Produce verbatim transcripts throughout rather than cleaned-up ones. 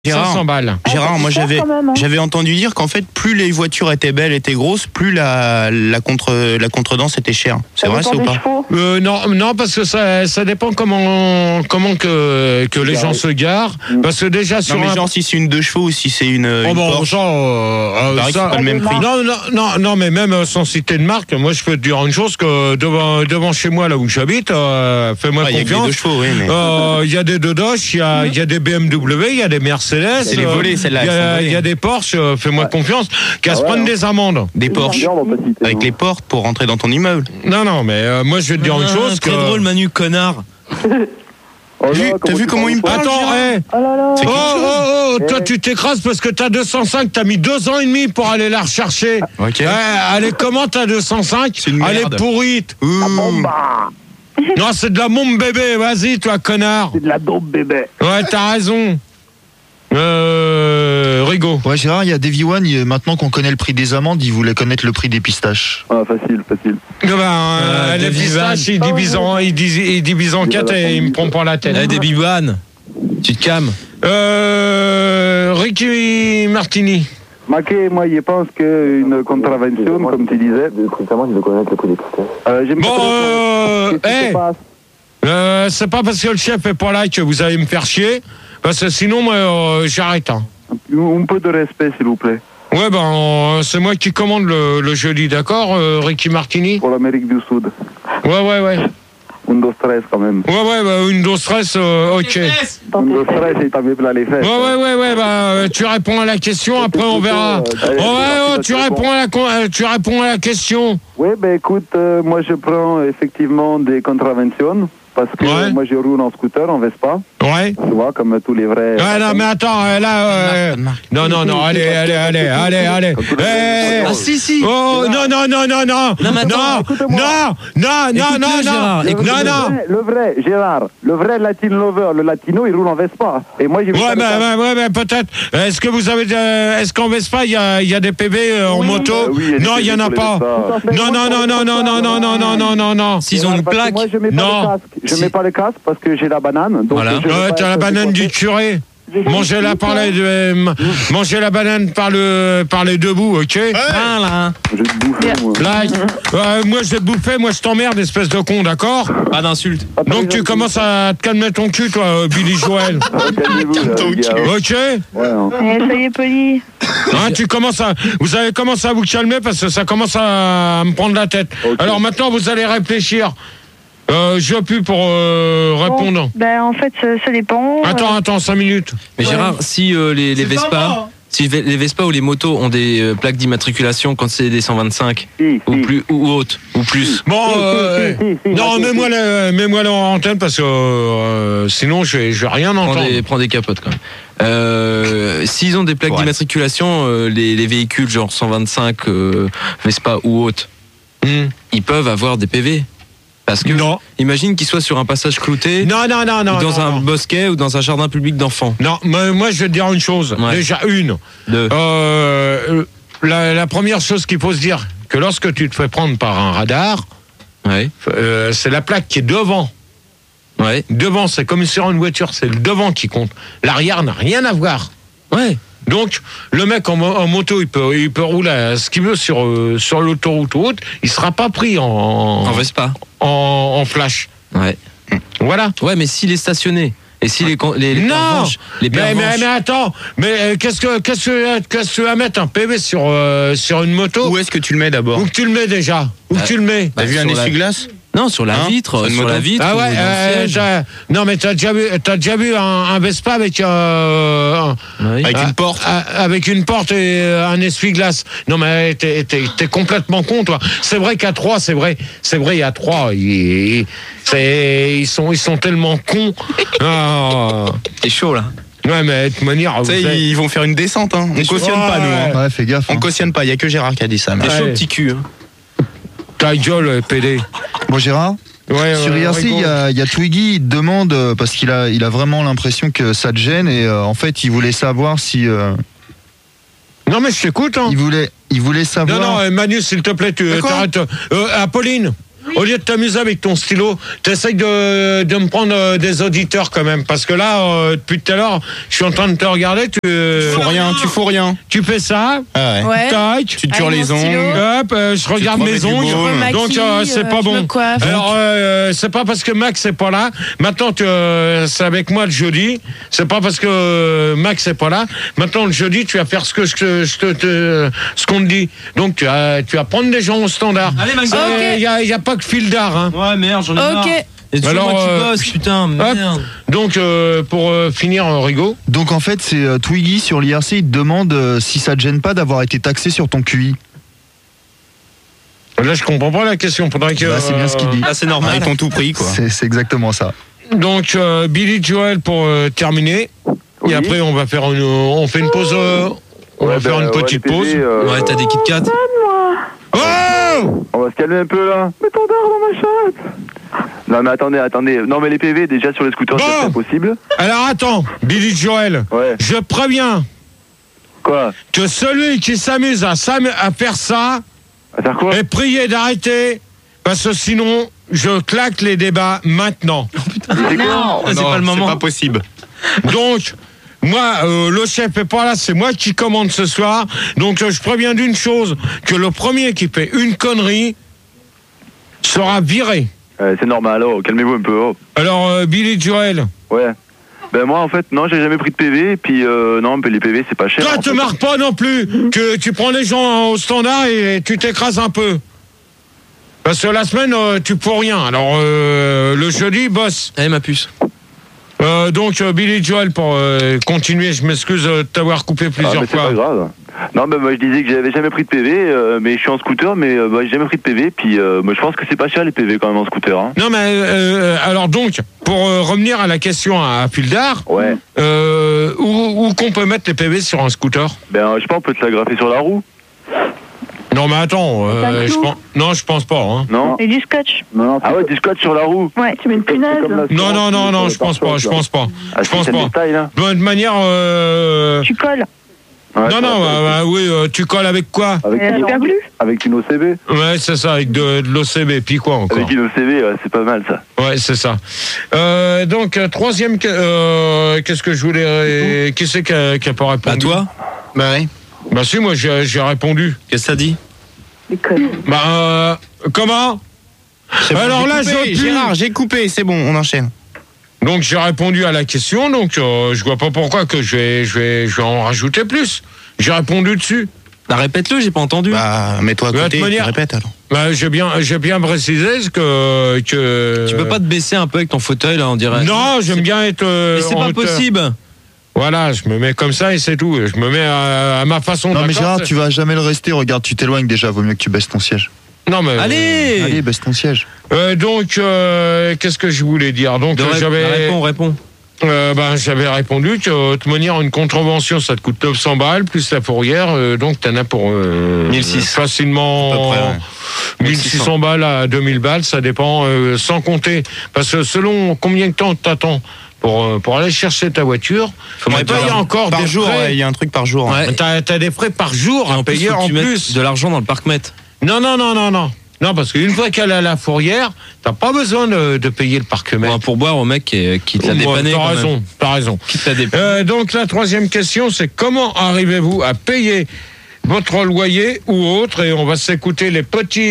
cinq cents balles. Gérard, Ah, moi cher j'avais quand même, hein. j'avais entendu dire qu'en fait plus les voitures étaient belles, étaient grosses, plus la la contre la contredanse était chère. C'est vrai, c'est ou pas? Euh, non, non, parce que ça, ça dépend comment, comment que, que les gens se garent. Parce que déjà sur Non mais un... genre si c'est une deux chevaux ou si c'est une, Oh une bon, Porsche, ça, euh, pareil que ça- c'est pas le même prix. Non, non, non, non, mais même euh, sans citer de marque, moi je peux te dire une chose que devant, devant chez moi là où j'habite, euh, fais-moi Ah, il y a que des confiance. deux chevaux, oui, mais- Euh, Il y a des Dodoche, il y a, il y a des B M W, il y a des Mercedes. C'est les euh, volées, celles-là, Il y elles sont a, volées. il y a des Porsche, euh, fais-moi confiance, qu'à se prendre des amendes. des Porsche avec les portes pour rentrer dans ton immeuble. Non, non, mais euh, moi je vais te dire une Ah, chose. très que... drôle, Manu, connard. T'as vu, t'as vu comment il me parle? Attends, hé Oh là là. C'est Oh, quelque chose. oh, oh, toi tu t'écrases parce que t'as deux cent cinq, t'as mis deux ans et demi pour aller la rechercher. Ok. Ouais, elle est comment ta deux cent cinq? C'est une Elle merde. est pourrite. Ouh. Non, c'est de la bombe bébé, vas-y toi connard. C'est de la dope, bébé. Ouais, t'as raison. Euh... Rigaud. Ouais, Gérard, il y a Davy One, il- maintenant qu'on connaît le prix des amandes, il voulait connaître le prix des pistaches. Ah, facile, facile. Eh ben, euh, les Davy pistaches, il divise en, il divise, il divise en quatre et il me prend pas la tête. Eh, des bibanes. Tu te calmes. Euh... Ricky Martini. Maquet, moi, il pense qu'une contravention, comme tu disais. Précisément, je veux connaître le prix des pistaches. Euh, j'aime Bon, pas euh... Qu'est-ce qui hey. se passe Euh, c'est pas parce que le chef est pas là que vous allez me faire chier, parce que sinon, moi, euh, j'arrête. Hein. Un peu de respect, s'il vous plaît. Ouais, ben, euh, c'est moi qui commande le, le jeudi, d'accord, euh, Ricky Martini? Pour l'Amérique du Sud. Ouais, ouais, ouais. Un, deux, stress, quand même. Ouais, ouais, bah, une dose stress, euh, ok. Ouais, Un, deux, stress, et t'as mis plein les fesses. ouais, ouais, ouais, bah, euh, tu réponds à la question, après on verra. plutôt, euh, Ouais, allez, ouais, c'est tu parti, réponds à la, con- euh, tu réponds à la question. Oui, ben écoute, euh, moi, je prends effectivement des contraventions. Parce que Ouais. moi, je roule en scooter, en Vespa. Ouais. Tu vois, comme tous les vrais. Ouais, non, mais attends, euh, là, euh, non, non, non, allez, allez, allez, allez, allez. Eh, Ah, si, si. Oh, non, non, non, non, non, Non, mais attends, non, écoute-moi. non, non, non, Écoute-le, non, Gérard, non, écoute-le. non, Le non. vrai, le vrai, Gérard, le vrai Latin lover, le latino, il roule en Vespa. Et moi, j'ai vu Ouais, ça mais, le ouais, ouais, mais peut-être. Est-ce que vous avez, euh, est-ce qu'en Vespa, il y a, il y a des P V euh, en Oui, moto? euh, oui, il y a des Non, P V il y en a sur les pas. Vespa. Tout à fait. Non, non, non, non, non, non, non, non, non, non, non, non. S'ils ont une Parce que plaque. Moi, je mets pas Non. le casque. Je Si. mets pas le casque parce que j'ai la banane. Donc Voilà. je vais Ouais, pas t'as la être banane du décoiffé. curé. Mangez-la par les, euh, mangez la banane par le, par les deux bouts, ok? Voilà. Je vais te bouffer, moi. Like. Euh, moi, je vais te bouffer, moi, je t'emmerde, espèce de con, d'accord? Pas d'insulte. Donc, tu commences à te calmer ton cul, toi, euh, Billy Joel. Ah, calmez-vous, là, les gars. Ok? Ouais, hein. Eh, ça y est, poli. Hein, tu commences à, vous allez commencer à vous calmer parce que ça commence à me prendre la tête. Ok. Alors maintenant, vous allez réfléchir. Euh, je plus pour euh, répondre. Bon, ben, en fait, ça, ça dépend. Attends, attends, cinq minutes. Mais Gérard, si euh, les, les Vespa, si les Vespa ou les motos ont des euh, plaques d'immatriculation quand c'est des cent vingt-cinq Si, ou si. plus ou hautes ou plus. Bon, Si, si, euh, si, si, si, non, si, mets-moi si. la, mets-moi la en antenne parce que euh, sinon je vais, je vais rien Prends entendre. des, prends des capotes quand même. Euh, S'ils ont des plaques Ouais. d'immatriculation, euh, les, les véhicules genre cent vingt-cinq euh, Vespa ou hautes, Hmm. ils peuvent avoir des P V. Parce que Non. imagine qu'ils soient sur un passage clouté, Non, non, non, non. ou dans non, un non. bosquet ou dans un jardin public d'enfants. Non, moi, moi, je vais te dire une chose. Ouais. Déjà une. De... Euh, la, la première chose qu'il faut se dire, que lorsque tu te fais prendre par un radar, Ouais, euh, c'est la plaque qui est devant. ouais, Devant, c'est comme sur une voiture, c'est le devant qui compte. L'arrière n'a rien à voir. ouais. Donc, le mec en, mo- en moto, il peut, il peut rouler à ce qu'il veut sur, euh, sur l'autoroute ou autre, il sera pas pris en, En Vespa. en, en flash. Ouais. Voilà. Ouais, mais s'il est stationné et si les con- les, les Non. pervenches- les Mais, mais, pervenches- mais attends, mais euh, qu'est-ce que qu'est-ce que qu'est-ce que tu vas mettre un P V sur euh, sur une moto? Où est-ce que tu le mets d'abord? Où que tu le mets déjà? Où que Bah, tu le mets? T'as vu un sur la- essuie-glace? Non, sur la Hein vitre, Sur une sur moto. la vitre. Ah ou ouais, dans le euh, siège. t'as- non mais t'as déjà vu, t'as déjà vu un, un Vespa avec euh, un- Oui. Avec ah, une porte. ah, avec une porte et euh, un essuie-glace. Non mais t'es, t'es, t'es complètement con toi. C'est vrai qu'à trois, c'est vrai, c'est vrai, il y a trois, ils, ils- c'est, ils sont, ils sont tellement cons. Ah, C'est chaud là. ouais mais de toute manière, vous Tu sais, savez- ils vont faire une descente, hein. On cautionne Ouais, pas, nous. ouais. Hein. Ouais, fais gaffe. On hein. cautionne pas, il y a que Gérard qui a dit ça. mais- C'est chaud Ouais. le petit cul. Hein. ta gueule, P D. Bon, Gérard, Ouais, sur ouais, I R C, il Rigaud. y a, il y a Twiggy, il te demande, euh, parce qu'il a, il a vraiment l'impression que ça te gêne, et euh, en fait, il voulait savoir si. euh, Non mais je t'écoute. Hein. il, voulait, il voulait Non savoir. non, euh, Manu, s'il te plaît, tu De quoi t'arrêtes. Euh, Apolline. au lieu de t'amuser avec ton stylo, t'essayes de, de me prendre euh, des auditeurs quand même, parce que là, euh, depuis tout à l'heure, je suis en train de te regarder, tu... Tu fous rien, tu fous rien. Tu fais ça, Ah ouais. Ouais. tac, Tu te tures Avec les mon stylo. ongles. hop, euh, je regarde te remets mes du ongles, baume. Je me donc euh, maquille, c'est pas euh, je bon. me coiffe. Alors, euh, c'est pas parce que Max est pas là, maintenant tu, euh, c'est avec moi le jeudi, c'est pas parce que euh, Max est pas là, maintenant le jeudi tu vas faire ce que je, te- je te, te- ce qu'on te dit. Donc tu vas, tu vas prendre des gens au standard. Allez, Max. Ok. Il y, a, y a pas que fil d'art, hein. Ouais, merde, j'en ai marre. Ok. Et tu Alors, vois, moi qui euh, bosse, putain, merde. Donc euh, pour euh, finir, euh, Rigaud. Donc en fait, c'est euh, Twiggy sur l'I R C, il te demande euh, si ça te gêne pas d'avoir été taxé sur ton Q I. Là je comprends pas la question. Faudrait que. Bah, c'est bien ce qu'il dit. Là, c'est normal. Ils t'ont tout pris, quoi. C'est c'est exactement ça. Donc euh, Billy Joel pour euh, terminer. Oui. Et après on va faire une, on fait une pause. euh, on va Ouais, faire ben, une ouais, petite les P V, pause. euh, Ouais, t'as des Kit Kat. Oh On va se calmer un peu là. Mets ton dard dans ma chatte. Non mais attendez, attendez. Non mais les P V déjà sur les scooters Bon. c'est impossible. Alors attends, Billy Joel. Ouais. Je préviens Quoi? que celui qui s'amuse à, s'am- à faire ça À faire quoi? est prié d'arrêter, parce que sinon je claque les débats maintenant. C'est quoi? C'est Non, pas le moment. C'est pas possible. Donc, moi, euh, le chef est pas là, c'est moi qui commande ce soir. Donc, euh, je préviens d'une chose, que le premier qui fait une connerie sera viré. Euh, c'est normal, oh, calmez-vous un peu. Oh. Alors, euh, Billy Joel, Ouais. Ben moi en fait non j'ai jamais pris de P V et puis euh, non mais les P V c'est pas cher. toi, en te fait. marre pas non plus, que tu prends les gens au standard et tu t'écrases un peu. Parce que la semaine, euh, tu peux rien. Alors, euh, le jeudi, bosse. Allez, ma puce. Euh, donc, euh, Billy Joel, pour euh, continuer, je m'excuse euh, de t'avoir coupé Ah, plusieurs mais c'est fois. pas grave. Non mais moi je disais que j'avais jamais pris de P V euh, mais je suis en scooter mais euh, bah, j'ai jamais pris de P V puis euh, moi je pense que c'est pas cher les P V quand même en scooter hein. Non, mais euh, alors donc, pour euh, revenir à la question à, à Fildar, Ouais. euh, où, où qu'on peut mettre les P V sur un scooter? Ben je sais pas on peut te l'agrafer sur la roue. Non, mais attends, euh, Un je clou. pense, non, je pense pas. Hein. Non. Et du scotch. Ah ouais du scotch sur la roue. Ouais, tu mets une punaise. Non, non, non, non, je pense pas, je pense pas. Ah, Je si, pense c'est pas. des styles, hein. De toute manière, euh... Tu colles. Ouais, non, ça non, va, bah, bah, oui, euh, tu colles avec quoi? Avec, Et la une, super glue. avec une O C B. Ouais, c'est ça, avec de, de l'O C B, puis quoi encore? Avec une O C B ouais, c'est pas mal ça. Ouais, c'est ça. Euh, donc, euh, troisième, que- euh, qu'est-ce que je voulais... euh, qui c'est qui a, qui a pas répondu? Bah, toi? Bah oui. Bah si, moi j'ai j'ai répondu. Qu'est-ce que ça dit? Des connes. Bah, euh, comment? C'est bon, Alors j'ai là, coupé, je pue. Gérard, j'ai coupé, c'est bon, on enchaîne. Donc j'ai répondu à la question, donc euh, je vois pas pourquoi que je vais, je vais, je vais en rajouter plus. J'ai répondu dessus. Bah, répète-le, j'ai pas entendu. Bah, mets-toi à Mais de côté, toute tu manière- répètes alors. Bah, j'ai bien, j'ai bien précisé ce que, que. Tu peux pas te baisser un peu avec ton fauteuil, là, on dirait. Non, j'aime bien être. euh, Mais c'est en pas hauteur. possible. Voilà, je me mets comme ça et c'est tout. Je me mets à, à ma façon. Non mais d'accord, Gérard, c'est- tu vas jamais le rester. Regarde, tu t'éloignes déjà. Vaut mieux que tu baisses ton siège. Non mais. Allez Allez, baisse ton siège. Euh, donc, euh, qu'est-ce que je voulais dire? Donc, De euh, ré- j'avais. Réponds, réponds. Euh, ben, j'avais répondu que de toute manière une contravention ça te coûte neuf cents balles plus la fourrière euh, donc t'en as pour euh, mille six cents. facilement À peu près, ouais. mille six cents balles à deux mille balles, ça dépend euh, sans compter parce que selon combien de temps t'attends pour euh, pour aller chercher ta voiture, Faudrait et toi, il y a encore Par des jour, frais. ouais, il y a un truc par jour. hein. Ouais. T'as, t'as des frais par jour Et à en plus, payer faut que en tu mettes plus. de l'argent dans le parc-mètre. Non non non non non. Non, parce qu'une fois qu'elle a la fourrière, t'as pas besoin de, de payer le Pour parc-mètre. un pourboire au mec qui, qui te l'a Ouais, dépanné. T'as quand même. raison, t'as raison. Qui te l'a dépanné. Euh, donc la troisième question, c'est comment arrivez-vous à payer votre loyer ou autre? Et on va s'écouter les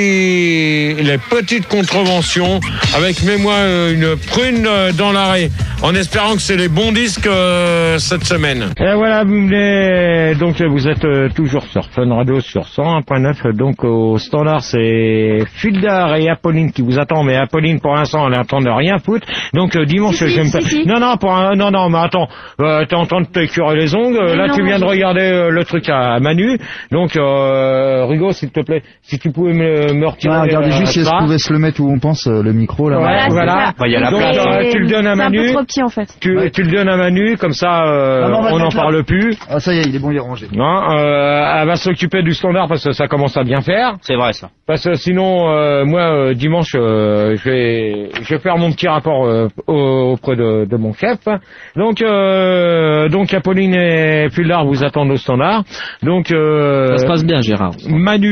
petits, les petites contraventions avec mets-moi euh, une prune euh, dans l'arrêt, en espérant que c'est les bons disques euh, cette semaine. Et voilà, vous venez, donc vous êtes euh, toujours sur Fun Radio sur cent un point neuf. Donc au standard, c'est Fildar et Apolline qui vous attendent, mais Apolline pour l'instant elle est en train de rien foutre. Donc euh, dimanche, Si, si, je me fais. si, si. Non non, pour un... non non, mais attends, euh, t'es en train de te curer les ongles. Mais Là, non, tu viens de je- regarder euh, le truc à Manu. Donc, euh, Rigaud, s'il te plaît, si tu pouvais me, me retirer. Ouais, regardez euh, juste si elle ça. pouvait se le mettre où on pense euh, le micro là. Ouais, Voilà, voilà. c'est ça. Bah, il y a la Mais place. Euh, tu le donnes à C'est un Manu. peu trop petit en fait. Tu, Ouais. tu le donnes à Manu, comme ça, euh, Ah non, on va le on n'en mettre là. parle plus. Ah ça y est, il est bon, il est rangé. Non, euh, elle va s'occuper du standard parce que ça commence à bien faire. C'est vrai ça. Parce que sinon, euh, moi, euh, dimanche, euh, je vais, je vais faire mon petit rapport euh, au- auprès de, de mon chef. Donc, euh, donc Apolline et Fildar vous attendent au standard. Donc, euh, Ça se passe bien, Gérard. Manu,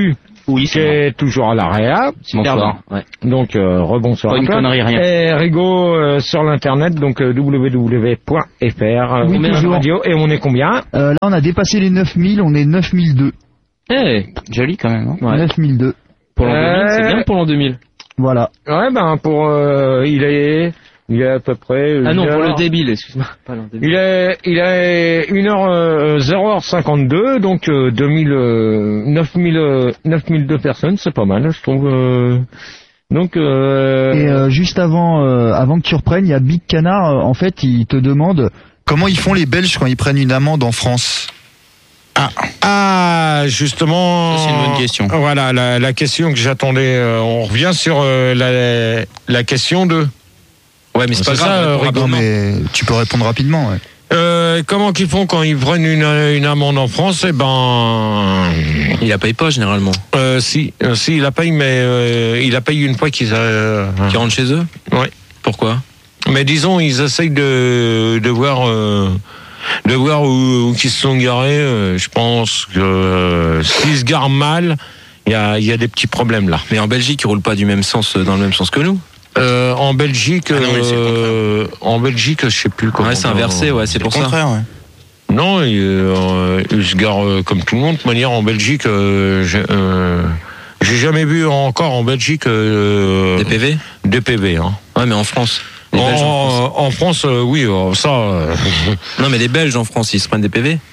Oui, qui est toujours à la réa. Bonsoir. Ouais. Donc, euh, rebonsoir. Pas une connerie, rien. Et Rigo euh, sur l'internet, donc euh, w w w point f r. Euh, Oui, on est toujours. en radio et on est combien Euh, là, on a dépassé les neuf mille, on est neuf mille deux. Eh, joli quand même. Hein. Ouais. neuf mille deux. Pour l'an deux mille, Euh, c'est bien pour l'an deux mille. Voilà. Ouais, ben pour euh, il est il est à peu près. Ah non, une pour heure- le débile, excuse-moi. Pas l'an deux mille. Il est il est une heure euh, zéro heure cinquante-deux, donc euh, deux mille euh, neuf mille euh, neuf mille deux personnes, c'est pas mal, je trouve. euh, donc euh, Et euh, juste avant, euh, avant que tu reprennes, il y a Big Canard. euh, en fait, il te demande. Comment ils font les Belges quand ils prennent une amende en France? Ah, Ah, justement. Ça, c'est une bonne question. Voilà, la, la question que j'attendais. euh, on revient sur euh, la, la question de. Ouais, mais c'est pas C'est ça, grave. euh, réponds Rigo. Non, rapidement. mais tu peux répondre rapidement. Ouais. Euh, comment qu'ils font quand ils prennent une, une amende en France? Eh ben. Il la paye pas généralement. Euh, si, euh, si, il la paye, mais euh, il la paye une fois qu'ils. Euh, Qui rentrent chez eux. ouais. Pourquoi? Mais disons, ils essayent de, de voir. Euh, de voir où, où ils se sont garés. Euh, je pense que euh, s'ils se garent mal, il y a, il y a des petits problèmes là. Mais en Belgique, ils roulent pas du même sens, dans le même sens que nous. Euh, en Belgique, Ah non, mais c'est le euh, en Belgique, je sais plus comment. Ouais, c'est inversé, ouais, c'est au pour ça. contraire, ouais. Non, ils, euh, ils se garent euh, comme tout le monde. De toute manière, en Belgique, euh, j'ai euh, j'ai jamais vu encore en Belgique euh, Des P V. des P V. Hein. Ouais, mais en France. Les En, Belges en France. en France, euh, oui, euh, ça. euh, Non, mais les Belges en France, ils se prennent des P V.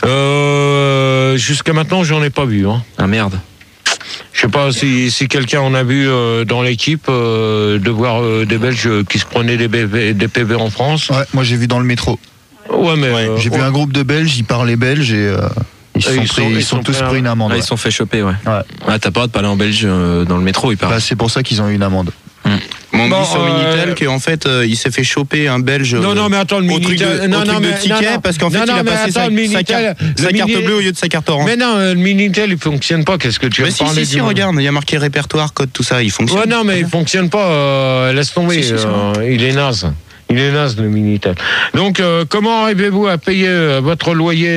euh, Jusqu'à maintenant, j'en ai pas vu. Hein. Ah merde. Je sais pas si, si quelqu'un en a vu euh, dans l'équipe euh, de voir euh, des Belges qui se prenaient des, B V des P V en France. Ouais, moi j'ai vu dans le métro. Ouais, mais euh, J'ai vu ouais. un groupe de Belges, ils parlaient belge et euh, ils, se Et sont ils pris- sont- ils ils sont sont tous pris un- pris une amende. Ah, ouais. ils se sont fait choper, ouais. Ouais. Ah, t'as pas le droit de parler en belge euh, dans le métro, il parle. Bah, c'est pour ça qu'ils ont eu une amende. Mais on Bon, dit sur euh, Minitel qu'en fait, euh, il s'est fait choper un Belge. Non, euh, non, mais attends, le au truc Minitel. de, non, au non, truc de mais, ticket, non, non. parce qu'en fait, Non, il non, a mais passé attends, sa, le sa Minitel, carte, le sa carte Mini- bleue au lieu de sa carte orange. Mais non, euh, le Minitel, il fonctionne pas. Qu'est-ce que tu Mais veux si, parler si, du si, monde regarde, il y a marqué répertoire, code, tout ça, il fonctionne. Ouais, non, mais il fonctionne pas. euh, laisse tomber. Si, si, si. euh, il est naze. Il est naze, le Minitel. Donc, euh, comment arrivez-vous à payer euh, votre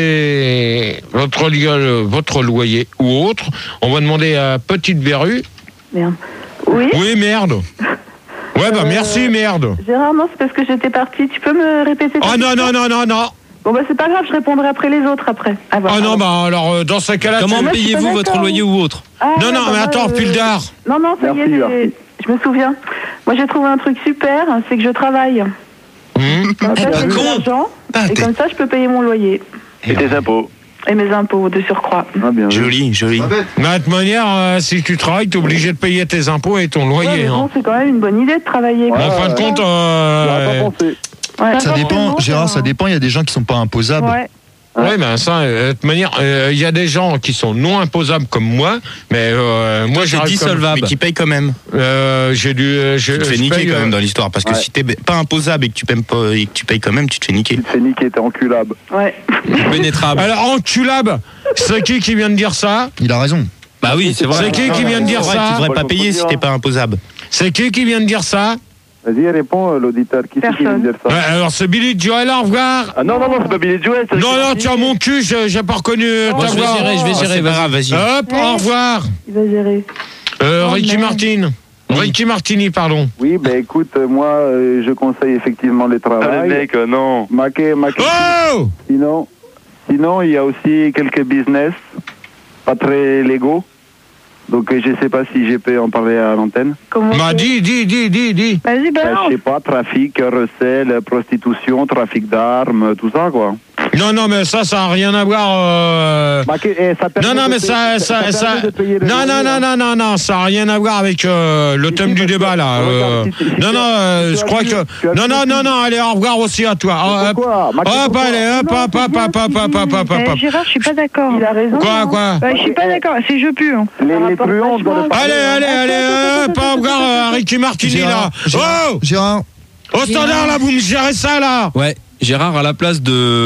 loyer, votre, li- euh, votre loyer ou autre? On va demander à Petite Verrue. Merde. Oui, Oui, merde. Ouais, bah Euh, merci, merde. Gérard, non, c'est parce que j'étais partie. Tu peux me répéter ta Oh non, question non, non, non, non. Bon, bah, c'est pas grave, je répondrai après les autres après. Ah, bah, Oh non, pardon. bah alors, euh, dans ce cas-là, Comment tu- moi, je suis pas payez-vous votre d'accord. loyer ou autre? Ah, Non, non, bah, mais moi, attends, euh, Pildar. Non, non, ça y est, Merci, j'ai- je me souviens. Moi, j'ai trouvé un truc super, c'est que je travaille. Hum. Comme ça, pas j'ai de con. l'argent, Ah, et t'es- comme ça, je peux payer mon loyer. Et tes impôts. Et mes impôts de surcroît. Ah, bien vu. Joli, joli. Mais de toute manière, euh, si tu travailles, t'es obligé de payer tes impôts et ton Ouais, loyer. mais bon, hein. c'est quand même une bonne idée de travailler. Ouais, Mais en fin de ouais. compte, J'aurais euh, pas pensé. Ouais, Ça pas dépend, forcément, Gérard, c'est ça un- dépend. Il y a des gens qui sont pas imposables. Ouais. oui, mais ça, euh, de toute manière, euh, il y a des gens qui sont non imposables comme moi, mais euh, moi, Moi, j'ai j'ai dissolvable. Mais qui paye quand même. Euh, j'ai dû. euh, je- Tu te fais je niquer paye, quand euh, même dans l'histoire. Parce que Ouais. si t'es pas imposable et que tu payes pas, et que tu payes quand même, tu te fais niquer. Tu te fais niquer, t'es enculable. Ouais. Pénétrable. Alors, enculable, c'est qui qui vient de dire ça? Il a raison. Bah oui, c'est vrai. C'est qui qui vient de dire C'est vrai que tu ça? devrais Moi, pas je payer me si souviens. t'es pas imposable. C'est qui qui vient de dire ça? Vas-y, réponds, euh, l'auditeur. Qui c'est qui vient de dire ça? Ouais, alors, c'est Billy Joel, au revoir. Ah non, non, non, c'est pas Billy Joel. c'est Non, non, Ricky tu as mon cul, je- j'ai pas reconnu Bon, ta je vais voix. gérer, je vais Oh, gérer, c'est pas vas-y. grave, vas-y. Hop, au revoir. Il va gérer. Euh, Oh, Ricky merde. Martin. Ricky Martini, pardon. Oui, ben écoute, euh, moi, euh, je conseille effectivement les travails. Ah, le mec, euh, non. Maquet, maquet. Oh! Sinon, sinon, il y a aussi quelques business pas très légaux. Donc, euh, je sais pas si je peux en parler à l'antenne. Comment Bah, c'est dis, dis, dis, dis, dis. Vas-y, Euh, balance. je sais pas, trafic, recel, prostitution, trafic d'armes, tout ça, quoi. Non, non, mais ça, ça n'a rien à voir. euh, Maquet, eh, ça permet Non, non, de mais payer- ça, ça, ça. permet de payer le Non, non, loyer, non, hein. non, non, non, ça n'a rien à voir avec euh, le Si, thème si, du parce débat, que- là. regarde, euh, si- si- si Non, tu non, as- euh, si tu je as crois vu- que. tu as Non, vu non, le non, film. non, allez, au revoir aussi à toi. Mais Hop, pourquoi Maquet, hop, pourquoi allez, hop, Non, hop, c'est hop, bien hop, ce hop, qu'il hop, dit. hop, hop, Eh, hop. Gérard, je suis pas d'accord. Il a raison. Quoi, hein. quoi Bah, je suis pas d'accord. C'est je pue. hein. Les, Ça les rapporte truands vachement. doivent parler. Allez, allez, allez, Attends, hop, attends, au revoir attends, à attends, Ricky Martini, là. Gérard, Gérard, Oh! Gérard, Au standard, là, vous me gérez ça, là. Ouais, Gérard à la place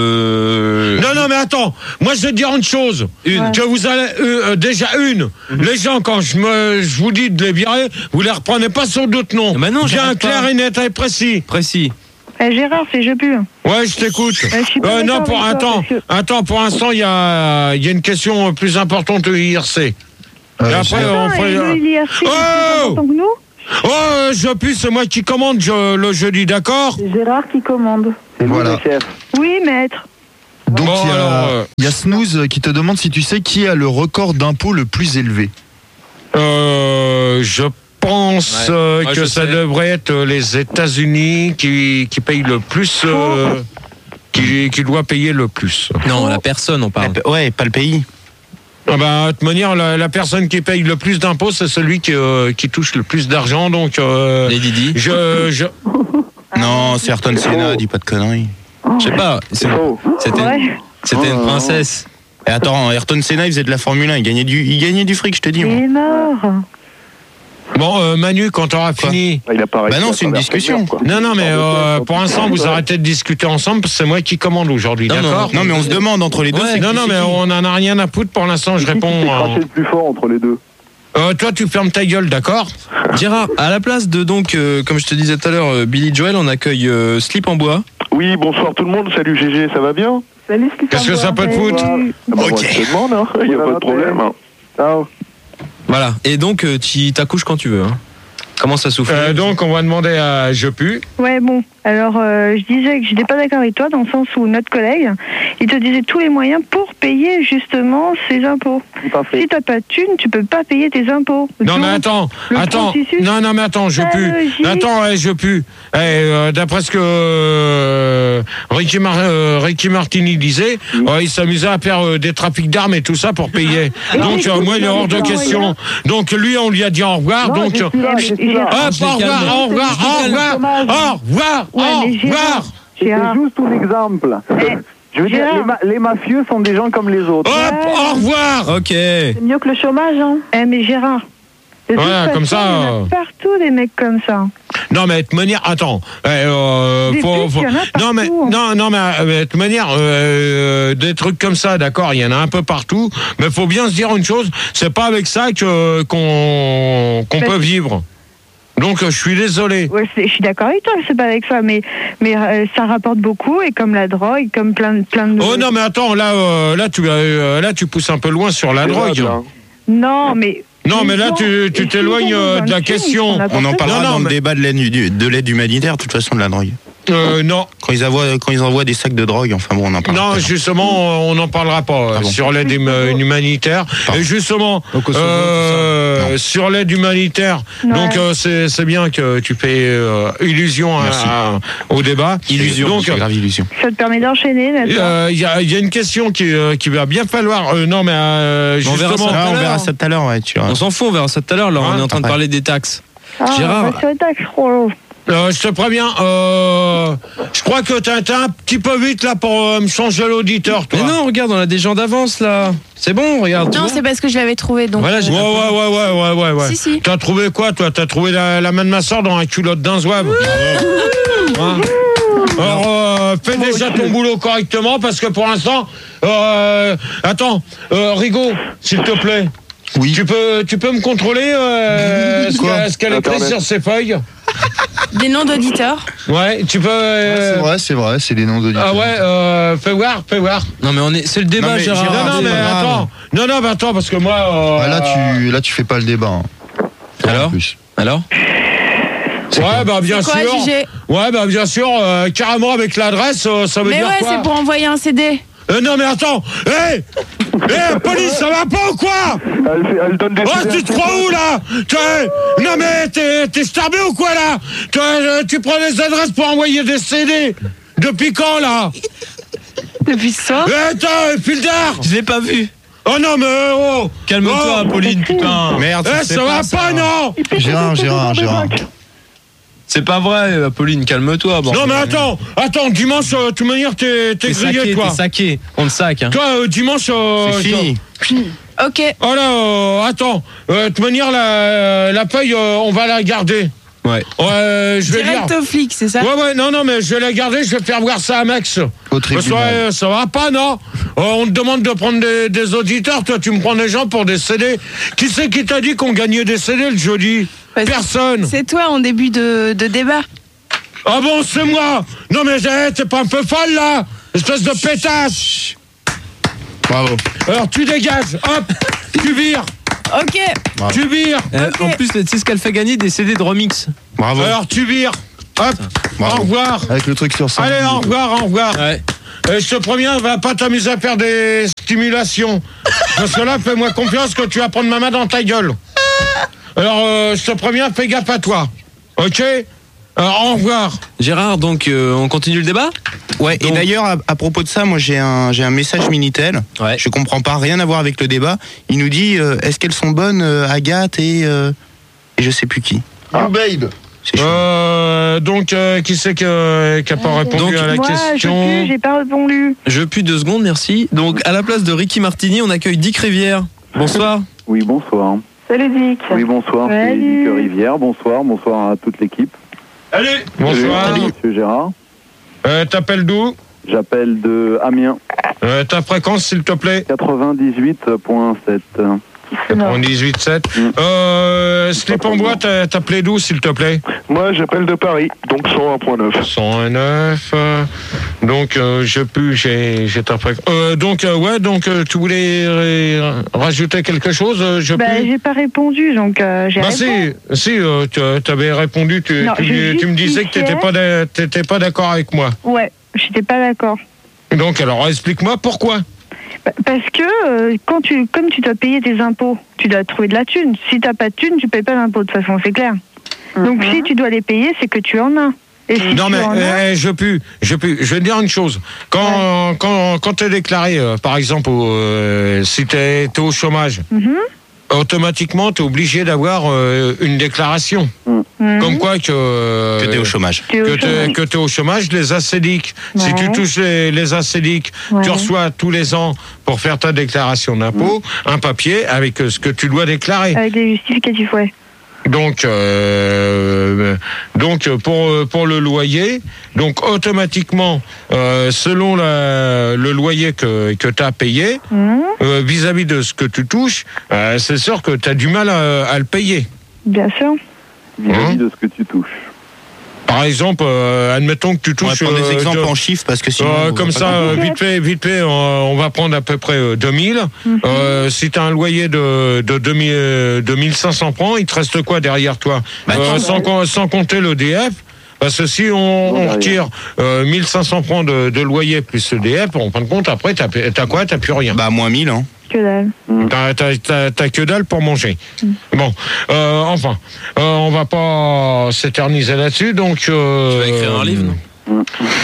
de. Non, non, mais attends, moi je vais te dire une chose. Une. Que vous allez. euh, euh, déjà, une. Les gens, quand je, me, je vous dis de les virer, vous les reprenez pas sur d'autres noms. Mais non, bien j'arrête clair pas. et net et précis. Précis. Eh, Gérard, c'est je pue. Ouais, je t'écoute. Ouais, je suis pas Euh, non, d'accord pour avec toi, attends, parce que- attends, pour l'instant, il y a, il y a une question plus importante de I R C. Et Euh, après, Attends, on fait. et nous, il y a Frick, Oh c'est pas que nous. Oh, je pue, c'est moi qui commande je- le jeudi, d'accord? C'est Gérard qui commande. C'est vous Voilà. le chef. Oui, maître. Donc Bon, il y, alors, a- euh, il y a Snooze qui te demande si tu sais qui a le record d'impôt le plus élevé. Euh, je pense Ouais. euh, Moi, que je ça sais. devrait être les États-Unis qui, qui payent le plus, euh, qui, qui doit payer le plus. Non, la personne, on parle. Ouais, pas le pays. Ah bah, de toute manière, la, la personne qui paye le plus d'impôts, c'est celui qui, euh, qui touche le plus d'argent. Donc, euh, Les Didi. je, je, Non, c'est Ayrton Senna, dis pas de conneries. Je sais pas. c'est- C'est faux. C'était Ouais. c'était une Oh. princesse. Et attends, Ayrton Senna, il faisait de la Formule un, il gagnait du, il gagnait du fric, je te dis. Il moi. est mort. bon, euh, Manu, quand t'auras Quoi fini. Il a pas réussi non, à c'est une traverser le discussion. mur, quoi. Non, non, mais euh, pour l'instant, vous Ouais. arrêtez de discuter ensemble, parce que c'est moi qui commande aujourd'hui, Non, non, d'accord? Non, mais on se demande entre les deux. Ouais, c'est Non, qui, non, c'est mais qui on en a rien à foutre pour l'instant, je Qui réponds. s'est euh, craché le plus fort entre les deux? euh, toi, tu fermes ta gueule, d'accord? Gérard, à la place de donc, euh, comme je te disais tout à l'heure, euh, Billy Joel, on accueille euh, Slip en bois. Oui, bonsoir tout le monde. Salut G G, ça va bien? Salut, ce qui Qu'est-ce que s'en ça va. peut te foutre? Salut. Ah bah, Ok. moi, je te demande, hein. Il n'y a pas de problème. hein. Ciao. Voilà. Et donc, euh, tu t'accouches quand tu veux. Hein. Commence à souffler. Euh, donc, on va demander à Je pue. Ouais, bon. Alors, euh, je disais que je n'étais pas d'accord avec toi dans le sens où notre collègue, il te disait tous les moyens pour payer justement ses impôts. Tout à Si fait. t'as pas de thunes, tu peux pas payer tes impôts. Non, Donc, mais attends, le attends. processus, Non, non, mais attends, Je c'est pue. logique. Attends, ouais, Je pue. Eh, euh, d'après ce que euh, Ricky, Mar- euh, Ricky Martini disait, euh, il s'amusait à faire euh, des trafics d'armes et tout ça pour payer. Et Donc, écoute, euh, moi, il est non, hors de mais non, question. Donc, lui, on lui a dit au revoir. Non, Donc, je suis là, je suis là. hop, Je au les calme. revoir, au revoir, au revoir, au revoir, Ouais, au mais revoir. Gérard, C'est Gérard, juste un exemple. Eh, Je veux dire, Gérard. les, ma- les mafieux sont des gens comme les autres. Hop, au revoir. Ok. c'est mieux que le chômage, hein. Eh, mais Gérard. de toute Ouais, comme façon, ça, Il y en euh. a partout des mecs comme ça. Non, mais de toute manière, attends. eh, euh, Des faut- putes, faut- il y en a non, mais, partout. non, non, mais euh, de toute manière, euh, des trucs comme ça, d'accord, il y en a un peu partout. Mais faut bien se dire une chose, c'est pas avec ça que qu'on qu'on Bah, peut vivre. Donc, euh, je suis désolé. Ouais, c'est- je suis d'accord avec toi, c'est pas avec ça, mais, mais euh, ça rapporte beaucoup, et comme la drogue, comme plein, de- plein de... Oh non, mais attends, là, euh, là, tu, euh, là, tu pousses un peu loin sur la C'est drogue. vrai, hein. Non, mais... Non, mais là, les gens- tu- tu ils t'éloignes, sont euh, de la dans le film, question. ils font On n'importe en quoi. parlera Non, non, dans mais- le débat de l'aide, du- de l'aide humanitaire, de toute façon, de la drogue. Euh, non, Quand ils, envoient, quand ils envoient des sacs de drogue, enfin bon, on en parlera. non, tout à l'heure. justement, on n'en parlera pas euh, Ah bon. sur l'aide hum- humanitaire. Pardon. Et justement, Au Kosovo, euh, sur l'aide humanitaire, Ouais. donc euh, c'est c'est bien que tu fais euh, illusion à- Merci. à- au débat. Illusion, Donc, c'est grave illusion. Ça te permet d'enchaîner, n'est-ce pas? euh, il y, a, il y a une question qui, euh, qui va bien falloir. euh, non, mais euh, On verra justement. ça. Ah, on l'heure. verra ça tout à l'heure, ouais, tu vois. On s'en fout, on verra ça tout à l'heure. Là, on Hein, est en train de après. parler des taxes. Ah, Gérard. bah, sur les taxes, oh. Euh, je te préviens, euh, je crois que t'es t'es un petit peu vite là pour euh, me changer l'auditeur, toi. Mais non, regarde, on a des gens d'avance là. C'est bon, regarde. tu Non, vois. c'est parce que je l'avais trouvé. Donc, Voilà, j'ai- Ouais, ouais, ouais, ouais, ouais, ouais, ouais. Si, si. T'as trouvé quoi, toi? T'as trouvé la, la main de ma soeur dans un culotte d'un zouave. Hein. Alors, euh, fais déjà ton boulot correctement parce que pour l'instant, euh, attends, euh, Rigaud, s'il te plaît. Oui. Tu peux, tu peux me contrôler euh, ce Quoi qu'elle ce qu'elle écrit Internet. sur ses feuilles? Des noms d'auditeurs. Ouais, tu peux. euh, C'est vrai, c'est vrai, c'est des noms d'auditeurs. Ah ouais, euh, fais voir, fais voir. Non, mais on est, c'est le débat, Non, mais Gérard. Gérard, non, non, c'est mais pas grave. attends. Non, non, mais attends, parce que moi. euh, Ah, là, tu, là, tu fais pas le débat. hein. Alors En plus. Alors Ouais, bah bien C'est quoi, sûr. J G? Ouais, bah bien sûr, euh, carrément avec l'adresse, euh, ça veut Mais dire ouais, quoi? c'est pour envoyer un C D. Euh, non, mais attends. Hé Hé, police, ça va pas ou quoi? Elle, fait- elle donne des. Oh, tu te crois où là? Tu- Non, mais t'es t'es starbé ou quoi là? Tu, euh, tu prends des adresses pour envoyer des C D. Depuis quand là? Depuis ce soir. Eh, attends, Fildar! Je l'ai pas vu. Oh non, mais oh! Calme-toi, Oh. Pauline, putain. Merde, Eh, c'est ça va ça. pas, non? Gérard, Gérard, Gérard. C'est pas vrai, euh, Pauline, calme-toi. Bon. Non, mais attends, attends, dimanche, euh, de toute manière, t'es t'es T'es grillé, saqué, toi. t'es saqué. On te sac. Hein. Toi, euh, dimanche. euh, C'est fini. Ok. Oh là, euh, attends, euh, de toute manière, la, la feuille, euh, on va la garder. Ouais. Ouais, je vais Direct dire. au flic, c'est ça? Ouais, ouais, non, non, mais je vais la garder, je vais faire voir ça à Max. Au Parce que, tribunal. ouais, ça va pas, non? Euh, on te demande de prendre des, des auditeurs, toi, tu me prends des gens pour des C D. Qui c'est qui t'a dit qu'on gagnait des C D le jeudi? Parce que Personne. C'est toi en début de, de débat. Ah bon, c'est moi? Non, mais hey, t'es pas un peu folle, là? Espèce de pétasse. Bravo. Alors, tu dégages, hop, tu vires. Ok. Tu vires. Euh, Ok. En plus, tu sais ce qu'elle fait gagner des C D de remix. Bravo. Alors tu vires. Hop. Bravo. Au revoir. Avec le truc sur ça. Allez, au revoir, au revoir. Ouais. Et je te préviens, va pas t'amuser à faire des stimulations. Parce que là, fais-moi confiance que tu vas prendre ma main dans ta gueule. Alors, euh, je te préviens, fais gaffe à toi. Ok? Alors, au revoir. Gérard, donc euh, on continue le débat? Ouais, et Donc- d'ailleurs, à, à propos de ça, moi j'ai un, j'ai un message Minitel. Ouais. Je comprends pas, rien à voir avec le débat. Il nous dit euh, est-ce qu'elles sont bonnes, euh, Agathe et, euh, et je sais plus qui. You babe. C'est chaud. Euh, donc, euh, qui c'est que- qui n'a pas répondu Donc, à la Moi, je question? sais, j'ai pas répondu. Je plus deux secondes, merci. Donc, à la place de Ricky Martini, on accueille Dick Rivière. Bonsoir. Oui, bonsoir. Salut Dick. Oui, bonsoir, c'est Salut. Dick Rivière. Bonsoir, bonsoir à toute l'équipe. Allez. Bonsoir. Salut, monsieur Gérard. Euh, T'appelles d'où? J'appelle de Amiens, Euh, ta fréquence, s'il te plaît? quatre-vingt-dix-huit virgule sept. quatre-vingt-dix-huit virgule sept. Mm. Euh, Slip en bois, t'as- t'appelais d'où, s'il te plaît? Moi, j'appelle de Paris, donc cent un virgule neuf. cent un virgule neuf. euh, donc, euh, je plus, j'ai j'ai ta fréquence. Euh, donc, euh, ouais, donc, euh, tu voulais euh, rajouter quelque chose? euh, Je Bah, plus. j'ai pas répondu, donc euh, j'ai Bah répondu. si, si, euh, tu avais répondu, tu, Non, tu, je tu me disais que tu n'étais pas, d'a- t'étais pas d'accord avec moi. Ouais, j'étais pas d'accord. Donc, alors, explique-moi pourquoi. Bah, Parce que euh, quand tu, comme tu dois payer tes impôts, tu dois trouver de la thune. Si t'as pas de thune, tu payes pas d'impôts, de toute façon, c'est clair. Donc si tu dois les payer, c'est que tu en as. Et si Non, tu mais en as, euh, je peux, je peux. Je vais te dire une chose. Quand, quand, quand tu es déclaré, euh, par exemple, au, euh, si tu es au chômage, Mhm. automatiquement, tu es obligé d'avoir euh, une déclaration. Mhm. Comme quoi que. euh, Que t'es au chômage. Tu es au que tu chômage. que t'es au chômage, les acédiques. Si Ouais. tu touches les, les acédiques, Ouais. tu reçois tous les ans pour faire ta déclaration d'impôt un papier avec euh, ce que tu dois déclarer. Avec les justificatifs, ouais. Donc, euh, donc pour pour le loyer, donc automatiquement, euh, selon la, le loyer que que tu as payé, Mhm. euh, vis-à-vis de ce que tu touches, euh, c'est sûr que tu as du mal à, à le payer. Bien sûr. Vis-à-vis Hein de ce que tu touches. Par exemple, euh, admettons que tu On va touches prendre des euh, exemples de- en chiffres parce que sinon. Euh, on comme va pas ça, comprendre. euh, vite fait, vite fait, on, on va prendre à peu près euh, deux mille. Mhm. Euh, si tu as un loyer de, de deux mille, euh, deux mille cinq cents francs, il te reste quoi derrière toi? Bah, Euh, quinze sans, com- sans compter l'E D F. Parce que si on, on derrière. retire euh, mille cinq cents francs de, de loyer plus l'E D F, en fin de compte, après, t'as t'as quoi? T'as plus rien. Bah, moins mille, hein. Que dalle. T'as- T'as t'as- t'as que dalle pour manger. Bon, euh, enfin, euh, on va pas s'éterniser là-dessus, donc... Euh, Tu vas écrire un livre, non?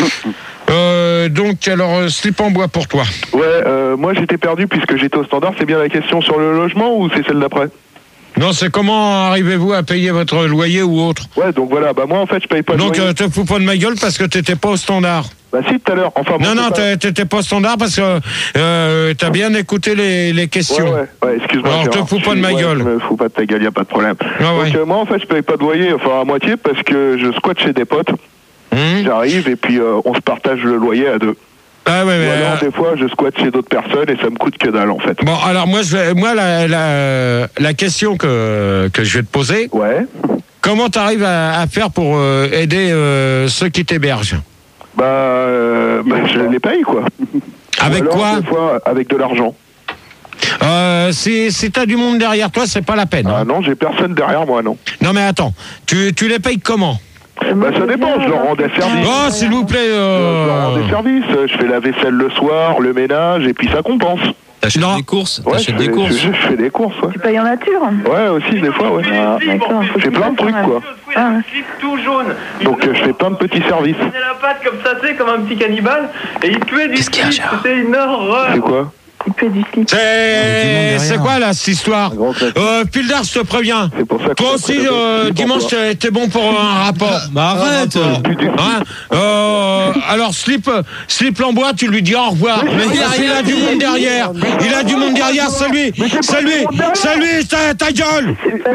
euh, Donc, alors, euh, slip en bois pour toi. Ouais, euh, moi j'étais perdu puisque j'étais au standard. C'est bien la question sur le logement ou c'est celle d'après? Non, c'est comment arrivez-vous à payer votre loyer ou autre? Ouais, donc voilà, bah moi en fait je paye pas de Donc, loyer. euh, te fous pas de ma gueule parce que t'étais pas au standard. Bah si, tout à l'heure. Enfin, bon, Non, non, c'est pas- t'es- t'étais pas au standard parce que euh, t'as bien écouté les, les questions. Ouais, ouais, ouais, excuse-moi. Alors, te Gérard. fous pas de ma Ouais, gueule. Je me fous pas de ta gueule, y a pas de problème. Ah ouais. Donc euh, moi en fait je paye pas de loyer, enfin à moitié parce que je squatte chez des potes. Hum J'arrive et puis euh, on se partage le loyer à deux. Ah ouais, Ou mais, alors euh, des fois je squatte chez d'autres personnes et ça me coûte que dalle en fait. bon, alors moi, je vais, moi la, la, la question que, que je vais te poser, Ouais. comment t'arrives à, à faire pour euh, aider euh, ceux qui t'hébergent? Bah, euh, bah, je les paye quoi. Avec Ou alors, quoi? Des fois avec de l'argent. euh, Si, si t'as du monde derrière toi, c'est pas la peine. Ah hein. non, j'ai personne derrière moi, non. Non mais attends, tu, tu les payes comment? Bah ça dépend, je leur rends des services. Oh, s'il vous plaît. Je leur rends Euh... des services, je fais la vaisselle le soir, le ménage, et puis ça compense. T'achètes Non. des courses? Ouais, je T'achètes fais, des courses? je, je fais des courses, ouais. Tu payes en nature. Ouais, aussi, des fois, ouais. Ah, d'accord. Je fais plein de trucs, quoi. Ah. tout jaune. Donc euh, je fais plein de petits services. Il prenait la patte comme ça, c'est comme un petit cannibale, et il tuait du Qu'est-ce qu'il y a, slip. Gérard? C'était une horreur. C'est quoi? Il paye du slip. C'est c'est quoi là cette histoire? Un grand classique. euh, Pildar, je te préviens. C'est pour ça que Toi aussi, euh, dimanche, t'es t'es bon pour un rapport. Bah arrête! Hein euh, alors, slip, slip Lambois, tu lui dis au revoir. Mais il a, il a du monde derrière. Il a du monde derrière, c'est lui. C'est lui. C'est lui, ta, ta gueule.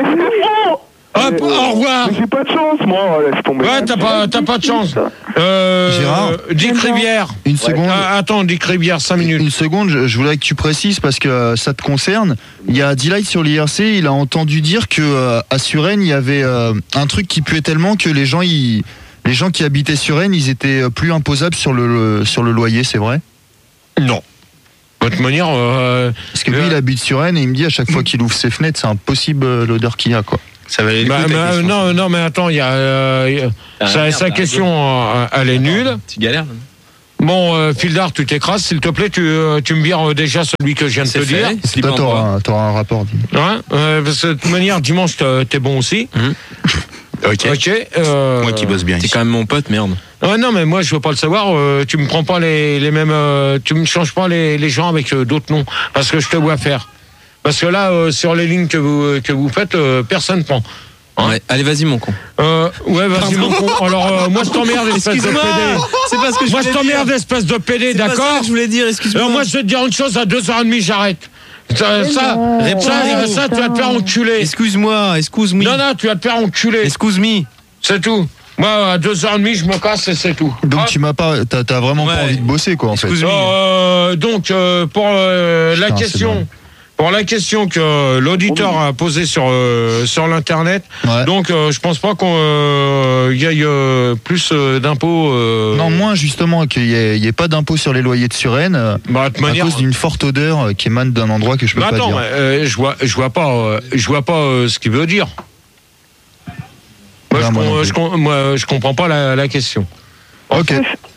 Hop, au revoir. Mais j'ai pas de chance, moi, laisse tomber. Ouais, t'as pas, t'as pas de chance. Euh, Gérard Dick Rivière. Une seconde. Ah, attends, Dick Rivière, cinq minutes. Une seconde, je, je voudrais que tu précises parce que euh, ça te concerne. Il y a D-Light sur l'I R C, il a entendu dire que euh, à Suresnes, il y avait euh, un truc qui puait tellement que les gens, ils, les gens qui habitaient Suresnes, ils étaient euh, plus imposables sur le, le- sur le loyer, c'est vrai? Non. De toute manière. Euh, Parce que lui, il habite sur Rennes et il me dit à chaque fois qu'il ouvre ses fenêtres, c'est impossible euh, l'odeur qu'il y a, quoi. Ça va aller bah, bah, non, non, mais attends, il y a. Euh, Ah, sa, merde, sa ah, question, euh, elle est nulle. Tu galères. là. Bon, euh, Fildar, tu t'écrases, s'il te plaît, tu, euh, tu me vires euh, déjà celui que je viens de te C'est dire. fait. Slip Toi, en t'auras bois. un, t'auras un rapport. dis. Ouais, euh, parce que de toute manière, dimanche, t'es t'es bon aussi. Mhm. Ok. Ok. Euh, Moi qui bosse bien T'es ici. quand même mon pote, merde. Ouais, non, mais moi, je veux pas le savoir. Euh, tu me prends pas les, les mêmes. Euh, tu me changes pas les, les gens avec euh, d'autres noms. Parce que je te vois faire. Parce que là, euh, sur les lignes que vous, que vous faites, euh, personne prend. Hein Ouais. Allez, vas-y, mon con. Euh, ouais, vas-y, mon con. Alors, euh, moi, je t'emmerde, espèce de Excuse-moi. pédé. C'est pas ce que je Moi, je voulais t'emmerde, dire. espèce de pédé, C'est pas ça d'accord que je voulais dire, excuse-moi. Alors, moi, je vais te dire une chose, à deux heures trente, j'arrête. Ça, ça, Réponds, ça, Rigo. ça, tu vas te faire enculer. Excuse-moi, excuse-moi. Non, non, tu vas te faire enculer. Excuse-me. C'est tout. Moi, à deux heures trente, je me casse et c'est tout. Donc Ah, tu m'as pas, t'as, t'as vraiment Ouais. pas envie de bosser, quoi, en fait. Excuse-moi. euh, donc, euh, pour euh, la Putain, c'est question. drôle. Pour la question que l'auditeur a posée sur euh, sur l'internet, Ouais. donc euh, je pense pas qu'on euh, y aille euh, plus euh, d'impôts. Euh, Non, moins justement qu'il n'y ait, il y ait pas d'impôt sur les loyers de Suresnes euh, bah, de toute à manière. cause d'une forte odeur euh, qui émane d'un endroit que je peux Mais pas attends, dire. euh, je vois, je vois pas, euh, je vois pas euh, ce qu'il veut dire. Moi, Non, je, moi non com- plus. je com- moi, je comprends pas la, la question. Ok.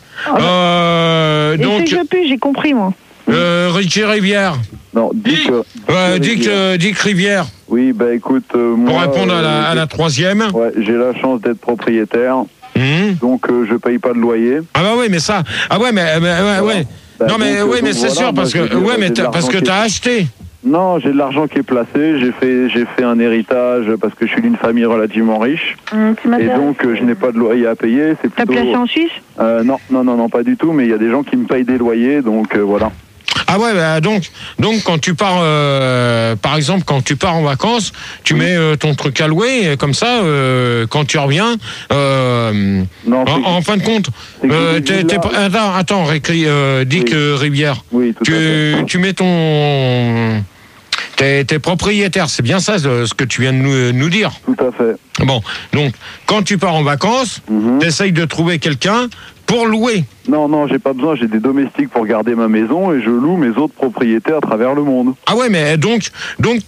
Euh, Et donc, c'est je pue, j'ai compris, moi. euh, Richie Rivière. Non, Dick. euh, Ouais, Dick Dick, Rivière. euh, Dick Rivière. Oui, bah écoute, euh, moi. Pour répondre à la, euh, à la troisième. Ouais, j'ai la chance d'être propriétaire, Hum. donc euh, je paye pas de loyer. Ah bah oui, mais ça. Ah ouais, mais, mais ouais, Voilà. ouais. Bah, non mais donc, oui, euh, mais donc c'est voilà, sûr moi, parce je veux que dire, ouais, mais j'ai de t'as- parce l'argent que qui est- t'as acheté. Non, j'ai de l'argent qui est placé, j'ai fait, j'ai fait un héritage parce que je suis d'une famille relativement riche. Hum, tu Et m'intéresses. donc, euh, je n'ai pas de loyer à payer. C'est T'as plutôt. placé en Suisse? Euh, non, non, non, non, pas du tout. Mais il y a des gens qui me payent des loyers, donc euh, voilà. Ah ouais, bah donc, donc quand tu pars, euh, par exemple, quand tu pars en vacances, tu mets euh, ton truc à louer, et comme ça, euh, quand tu reviens, euh, Non, c'est- en, en fin de compte, c'est que euh, j'ai t'es- dit t'es là- pas- attends, attends, Récri- euh, Dick Oui. euh, Rivière, Oui, tout à fait. tu, tu mets ton, t'es, t'es propriétaire, c'est bien ça ce ce que tu viens de nous, nous dire. Tout à fait. Bon, donc quand tu pars en vacances, Mhm. t'essayes de trouver quelqu'un pour louer. Non, non, j'ai pas besoin. J'ai des domestiques pour garder ma maison et je loue mes autres propriétaires à travers le monde. Ah ouais, mais donc, donc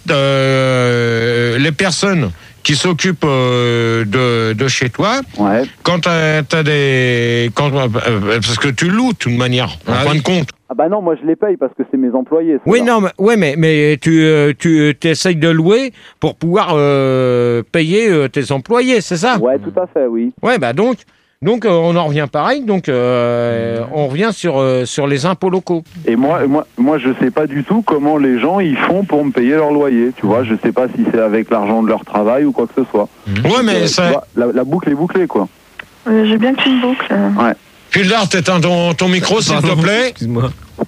euh, les personnes qui s'occupent euh, de, de chez toi, Ouais. quand t'as, t'as des, quand, euh, parce que tu loues de toute manière, en Ah fin oui. de compte. Ah bah non, moi je les paye parce que c'est mes employés. Oui, non, mais, ouais, mais, mais tu, euh, tu essayes de louer pour pouvoir euh, payer euh, tes employés, c'est ça? Ouais, tout à fait, oui. Ouais, bah donc, donc euh, on en revient pareil, donc euh, on revient sur, euh, sur les impôts locaux. Et moi, moi, moi, je sais pas du tout comment les gens ils font pour me payer leur loyer. Tu vois, je sais pas si c'est avec l'argent de leur travail ou quoi que ce soit. Ouais, mais Euh, tu ça. vois, la, la boucle est bouclée, quoi. Euh, j'ai bien que tu me boucles. Pildar, t'éteins ton, ton micro, s'il te Pardon, plaît. Excuse-moi.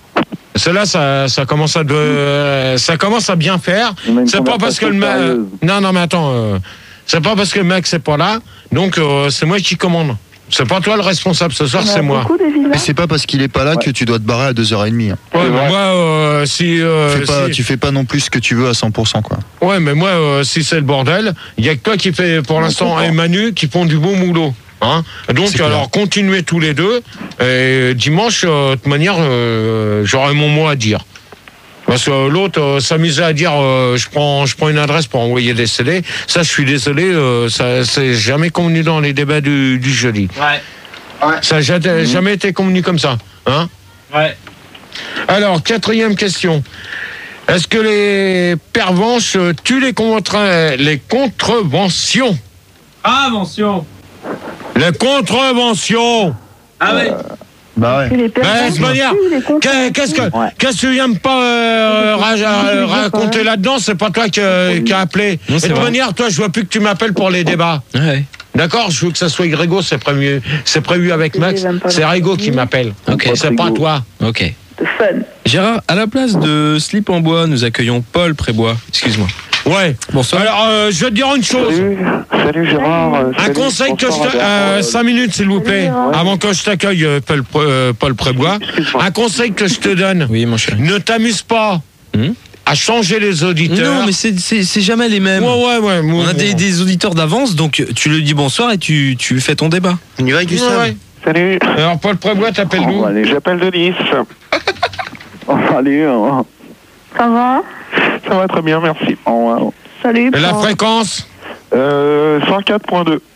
Cela, ça, ça commence à de, euh, ça commence à bien faire. On a une C'est pas parce que le mec, conversation sérieuse. non, non, mais attends, euh, c'est pas parce que le mec c'est pas là, donc euh, c'est moi qui commande. C'est pas toi le responsable ce soir, c'est moi. Beaucoup des villas. Mais c'est pas parce qu'il est pas là Ouais. que tu dois te barrer à deux heures trente. Hein. Ouais, mais vrai. moi, euh, si, euh, Fais pas, si- Tu fais pas non plus ce que tu veux à cent pour cent, quoi. ouais, mais moi, euh, si c'est le bordel, il y a que toi qui fais pour l'instant et Manu qui font du beau moulot. Hein. Donc C'est alors continuez tous les deux. Et dimanche, euh, de toute manière, euh, j'aurai mon mot à dire. Parce que l'autre euh, s'amusait à dire euh, je prends je prends une adresse pour envoyer des C D. Ça, je suis désolé, euh, ça c'est jamais convenu dans les débats du, du jeudi. Ouais. Ça n'a jamais, jamais été convenu comme ça. Hein. Ouais. Alors, quatrième question. Est-ce que les pervenches euh, tuent les, contre- les contreventions? Ah, mention. Les contreventions. Ah ouais. Bah ouais. Que les Ben, de personnes toute manière, tuent les contrats. qu'est- qu'est-ce que Ouais. qu'est-ce que tu viens de pas euh, ra- euh, raconter là-dedans? C'est pas toi qui, euh, qui a appelé. Non, Et c'est de toute vrai. manière, toi, je vois plus que tu m'appelles pour les débats. Ouais. D'accord? Je veux que ça soit Grégo, c'est prévu, c'est prévu avec Max. j'aime pas C'est la Rigo qui famille. m'appelle. Ok. C'est pas toi. Ok. De fun. Gérard, à la place de Slip en bois, nous accueillons Paul Prébois. Excuse-moi. Ouais. Bonsoir. Alors, euh, je vais te dire une chose. Salut, salut Gérard. euh, Un salut, conseil que je bonsoir, te... Albert. Euh, cinq minutes, s'il vous plaît, Salut, Gérard. avant que je t'accueille, euh, Paul, euh, Paul Prébois. Excuse-moi. Un conseil que je te donne. Oui, mon chéri. Ne t'amuse pas Hmm à changer les auditeurs. Non, mais c'est- c'est c'est jamais les mêmes. Ouais, ouais, ouais. On a des, des auditeurs d'avance, donc tu le dis bonsoir et tu, tu fais ton débat. On y va, Gustave? Ouais, ouais. Salut. Alors, Paul Prébois, t'appelles Oh, d'où? allez. J'appelle de Nice. Enfin, Allez, hein. Ça va? Ça va très bien, merci. Au revoir. Salut. Et la Paul. fréquence? Euh, cent quatre point deux.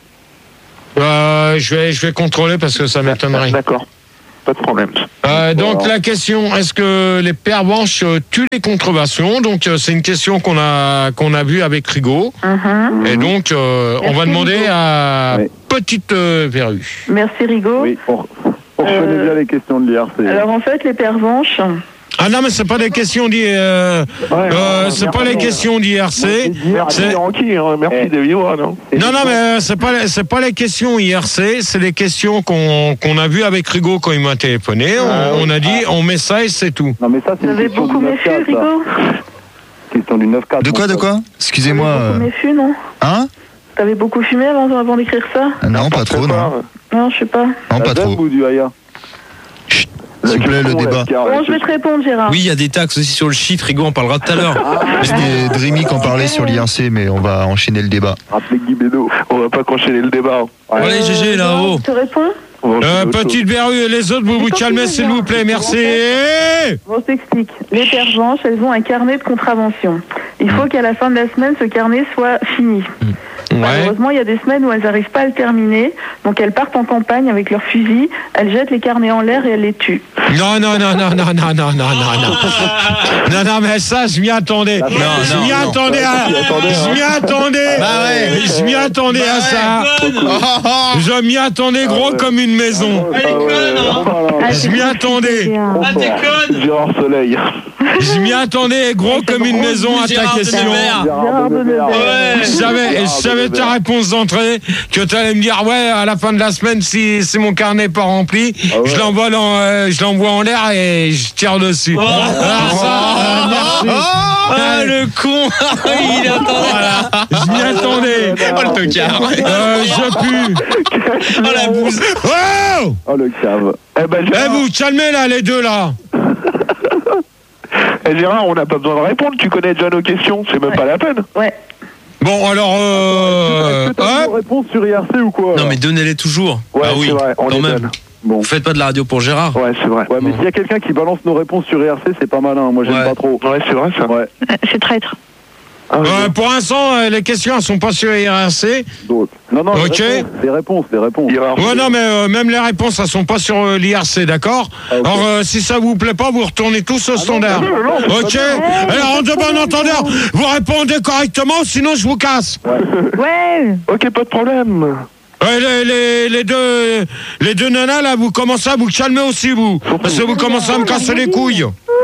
Euh, je vais, je vais contrôler parce que ça m'étonnerait. D'accord. Pas de problème. Euh, donc Bon. la question, est-ce que les pervenches euh, tuent les contreventions? Donc euh, c'est une question qu'on a qu'on a vue avec Rigaud. Mhm. Et donc euh, on Merci, va demander Rigaud. à Oui. Petite euh, Verrue. Merci Rigaud. Oui, on, on Euh, reconnaît bien les questions de l'I R C. Alors en fait, les pervenches, Ah non mais c'est pas des questions d'I euh, euh, c'est pas les questions d'I R C. Merci, C'est- Yankee, hein. Merci de vivre, non? Non non mais euh, c'est pas c'est pas les questions I R C, c'est les questions qu'on qu'on a vues avec Rigaud quand il m'a téléphoné. On, Ah oui. on a dit on met ça et c'est tout. Non, mais ça, c'est vous une avez question beaucoup du neuf méfu, quatre. ça. Rigaud? Question du neuf quatre. De quoi, de quoi Excusez-moi. T'avais euh, beaucoup méfu, non? Hein T'avais beaucoup fumé avant, avant d'écrire ça? Non, pas trop, non. Non, je sais pas. Non, pas trop. ou du Aya S'il vous plaît, le débat. Bon, je vais te répondre, Gérard. Oui, il y a des taxes aussi sur le shit, Rigaud en parlera tout à l'heure. C'était Dreamy qui en parlait sur l'I R C, mais on va enchaîner le débat. Rappelez Guy Bédot. On va pas enchaîner le débat. Ouais, Euh, G G là-haut. Je te réponds? On va enchaîner Euh, autre chose. Petite Verrue et les autres, vous vous calmez s'il vous plaît, merci. Bon, je t'explique. Les pervenches, elles ont un carnet de contraventions. Il faut qu'à la fin de la semaine, ce carnet soit fini. Ouais. Malheureusement, il y a des semaines où elles n'arrivent pas à le terminer. Donc elles partent en campagne avec leurs fusils, elles jettent les carnets en l'air et elles les tuent. Non, non, non, non, non, non, non, non, non, non. Non, non, mais ça, je m'y attendais. je non, m'y non. attendais à... Je m'y attendais. Bah ouais. Je m'y attendais à ça. Je m'y attendais gros comme une maison. Ah, Je c'est m'y compliqué, attendais. Gérard. Gérard Soleil. Je m'y attendais gros comme une maison à ta Gérard question. Denebert. Gérard Denebert. Je savais, je savais ta réponse d'entrée, que tu allais me dire, ouais, à la fin de la semaine, si, si mon carnet n'est pas rempli, je l'envoie dans, euh, je l'envoie en l'air et je tire dessus. Alors ça, euh, merci. Ah, le con. Il attendait. Je m'y attendais. Oh, le tocard. Euh, je pue. Oh, la bouse. Oh! Oh, le cave. Eh ben, Eh, Gérard, vous, calmez là, les deux là. eh, Gérard, on n'a pas besoin de répondre. Tu connais déjà nos questions. C'est même Ouais. pas la peine. Ouais. Bon, alors, euh, Est-ce que t'as hop. une réponse sur I R C ou quoi Non, alors mais donnez-les toujours. Ouais, Ah oui, c'est vrai. On quand les même. donne. Bon. Vous faites pas de la radio pour Gérard. Ouais, c'est vrai. Ouais, mais s'il y a quelqu'un qui balance nos réponses sur I R C, c'est pas malin. Moi, j'aime Ouais. pas trop. Ouais, c'est vrai ça. Ouais. C'est traître. Ah, Euh, pour l'instant, euh, les questions elles sont pas sur I R C. D'autres. Non, non, Ok. les réponses, les réponses, les réponses. Gérard Ouais, Soleil. non, mais euh, même les réponses, elles sont pas sur euh, l'I R C, d'accord? Ah, ok. Alors, euh, si ça vous plaît pas, vous retournez tous au standard. non, non, non, Ok? Alors, en de bon entendeur, vous répondez correctement, sinon je vous casse. Ouais. Ok, pas de problème. Ouais, les, les, les deux, les deux nanas, là, vous commencez à vous calmer aussi, vous. Parce que vous commencez à me casser les couilles.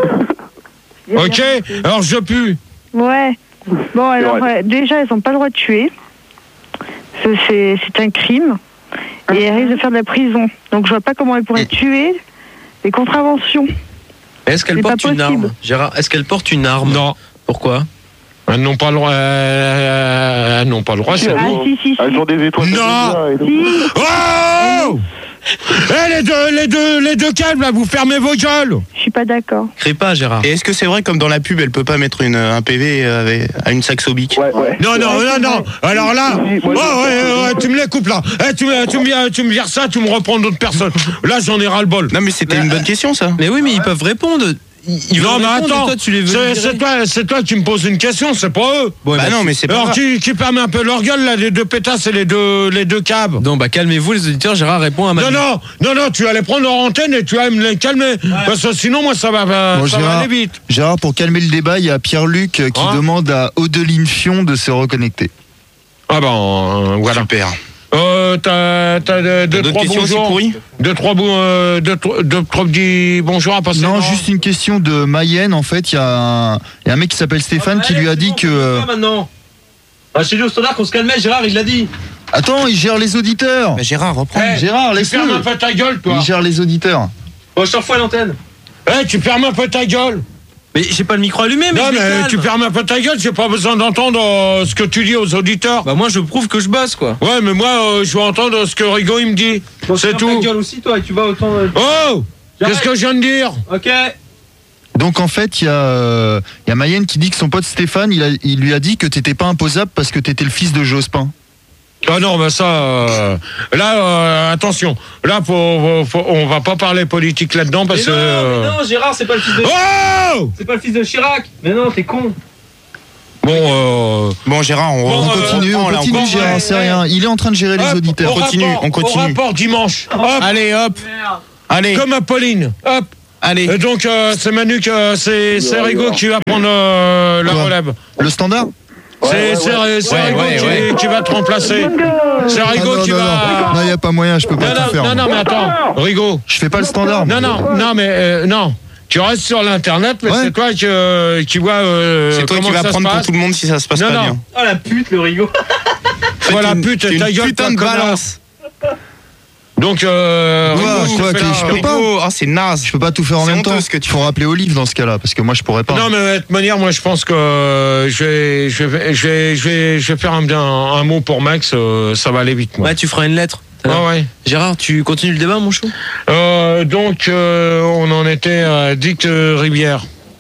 Ok? Alors, je pue. Ouais. Bon, alors, vrai. euh, déjà, elles n'ont pas le droit de tuer. C'est- C'est c'est un crime. Et elles risquent de faire de la prison. Donc, je vois pas comment elles pourraient tuer les contraventions. Est-ce qu'elle C'est porte pas une possible. arme, Gérard? Est-ce qu'elle porte une arme? Non. Pourquoi? Elles n'ont pas le droit, euh, elles n'ont pas le droit, c'est Ah, tout. si, si, si. Elles ont des étoiles. Non. et tout. Si. Oh! Eh, les deux, les deux, les deux calmes, là, vous fermez vos gueules. Je suis pas d'accord. Crie pas, Gérard. Et est-ce que c'est vrai, comme dans la pub, elle peut pas mettre une, un P V avec- à une saxobique? Ouais, ouais. Non, non, non, non. Alors là, Oui, oh, moi, je- ouais, ouais, ouais, tu me les coupes là. Eh, tu, me- tu, me, tu me vires ça, tu me reprends d'autres personnes. Là, j'en ai ras le bol. Non, mais c'était une bonne question, ça. Mais oui, mais ils peuvent répondre. Ils ils Non, veulent mais répondre, attends, et toi, tu les veux c'est virer. c'est toi, c'est toi qui me poses une question, c'est pas eux. Bon, Bah bah, non, mais c'est pas Alors grave. qui, qui permet un peu leur gueule là, les deux pétasses et les deux, les deux cabs. Non, bah calmez-vous les auditeurs, Gérard répond à ma Non, non, non, non, tu vas les prendre leur antenne et tu vas me les calmer. Parce que sinon, moi, ça va, va- Bon, ça va Gérard, aller vite. Gérard, pour calmer le débat, il y a Pierre-Luc euh, qui Hein demande à Odeline Fion de se reconnecter. Ah ben, euh, voilà. Super. Euh, t'as, t'as deux, deux, D'autres trois questions aussi bonjours. pourries? Deux, trois, bons, euh, deux, trois- deux, trois petits bonjours à passer. Non, juste une question de Mayenne. En fait, il y, a un- il y a un mec qui s'appelle Stéphane qui lui a dit que. euh, maintenant. Ah, chez lui au standard qu'on se calmait, Gérard, il l'a dit. Attends, il gère les auditeurs. Bah, Gérard, reprends. Eh, Gérard, tu fermes un laisse-le. peu ta gueule, toi. Il gère les auditeurs. Bon, je te refois l'antenne. Eh, tu fermes un peu ta gueule. Mais j'ai pas le micro allumé, mais Non, je les mais calme. tu fermes un peu ta gueule, j'ai pas besoin d'entendre euh, ce que tu dis aux auditeurs. Bah moi, je prouve que je bosse, quoi. Ouais, mais moi, euh, je veux entendre ce que Rigaud, il me dit. C'est tout. gueule aussi, toi, et tu vas autant... Oh! Qu'est-ce que je viens de dire? Ok. Donc en fait, il y, a, euh, il y a Mayenne qui dit que son pote Stéphane, il, a- il lui a dit que t'étais pas imposable parce que t'étais le fils de Jospin. Ah non, mais ça, euh, là, euh, attention, là, faut, faut, faut- on va pas parler politique là-dedans parce Mais non, que. euh, mais non, Gérard, c'est pas le fils de. Oh C'est pas le fils de Chirac. Mais non, t'es con. Bon, euh, Bon, Gérard, on, Bon, on euh, continue, On là, continue, on- Gérard, c'est rien. Il est en train de gérer les hop, auditeurs. au continue, rapport, on continue. Au rapport dimanche. Hop, Allez, hop. Allez, comme Apolline. Hop. allez. Et donc, euh, c'est Manu, que c'est c'est Rigaud qui va prendre euh, la Quoi relève. Le standard C'est c'est- c'est Ouais, Rigaud ouais, qui, ouais. qui va te remplacer. C'est Ah Rigaud non, qui non, va. non, non, il n'y a pas moyen, je peux pas Non, tout non, faire. non, non, mais attends, Rigaud. Je fais pas le standard. Non, non, non, mais euh, non. Tu restes sur l'internet, mais Ouais. c'est toi qui, euh, qui vois. euh, C'est toi qui comment vas ça se prendre pour passe. tout le monde si ça se passe Non, pas non. bien. Oh la pute, le Rigaud. Voilà, T'es une- pute, t'es ta une gueule, putain toi, de connard. balance. Donc, euh, Quoi, Rigaud, quoi, je te fais que la- je peux pas Rigaud, ah, c'est naze. Je peux pas tout faire en C'est même honteux temps. ce que tu Faut rappeler Olive dans ce cas-là, parce que moi je pourrais pas. Non, mais de toute manière, moi, je pense que je vais, je vais, je vais, je vais, je vais faire un, un, un mot pour Max. euh, ça va aller vite, moi. Ouais, tu feras une lettre. Ah ouais. Gérard, tu continues le débat, mon chou? Euh, donc, euh, on en était à Dick euh, Rivière.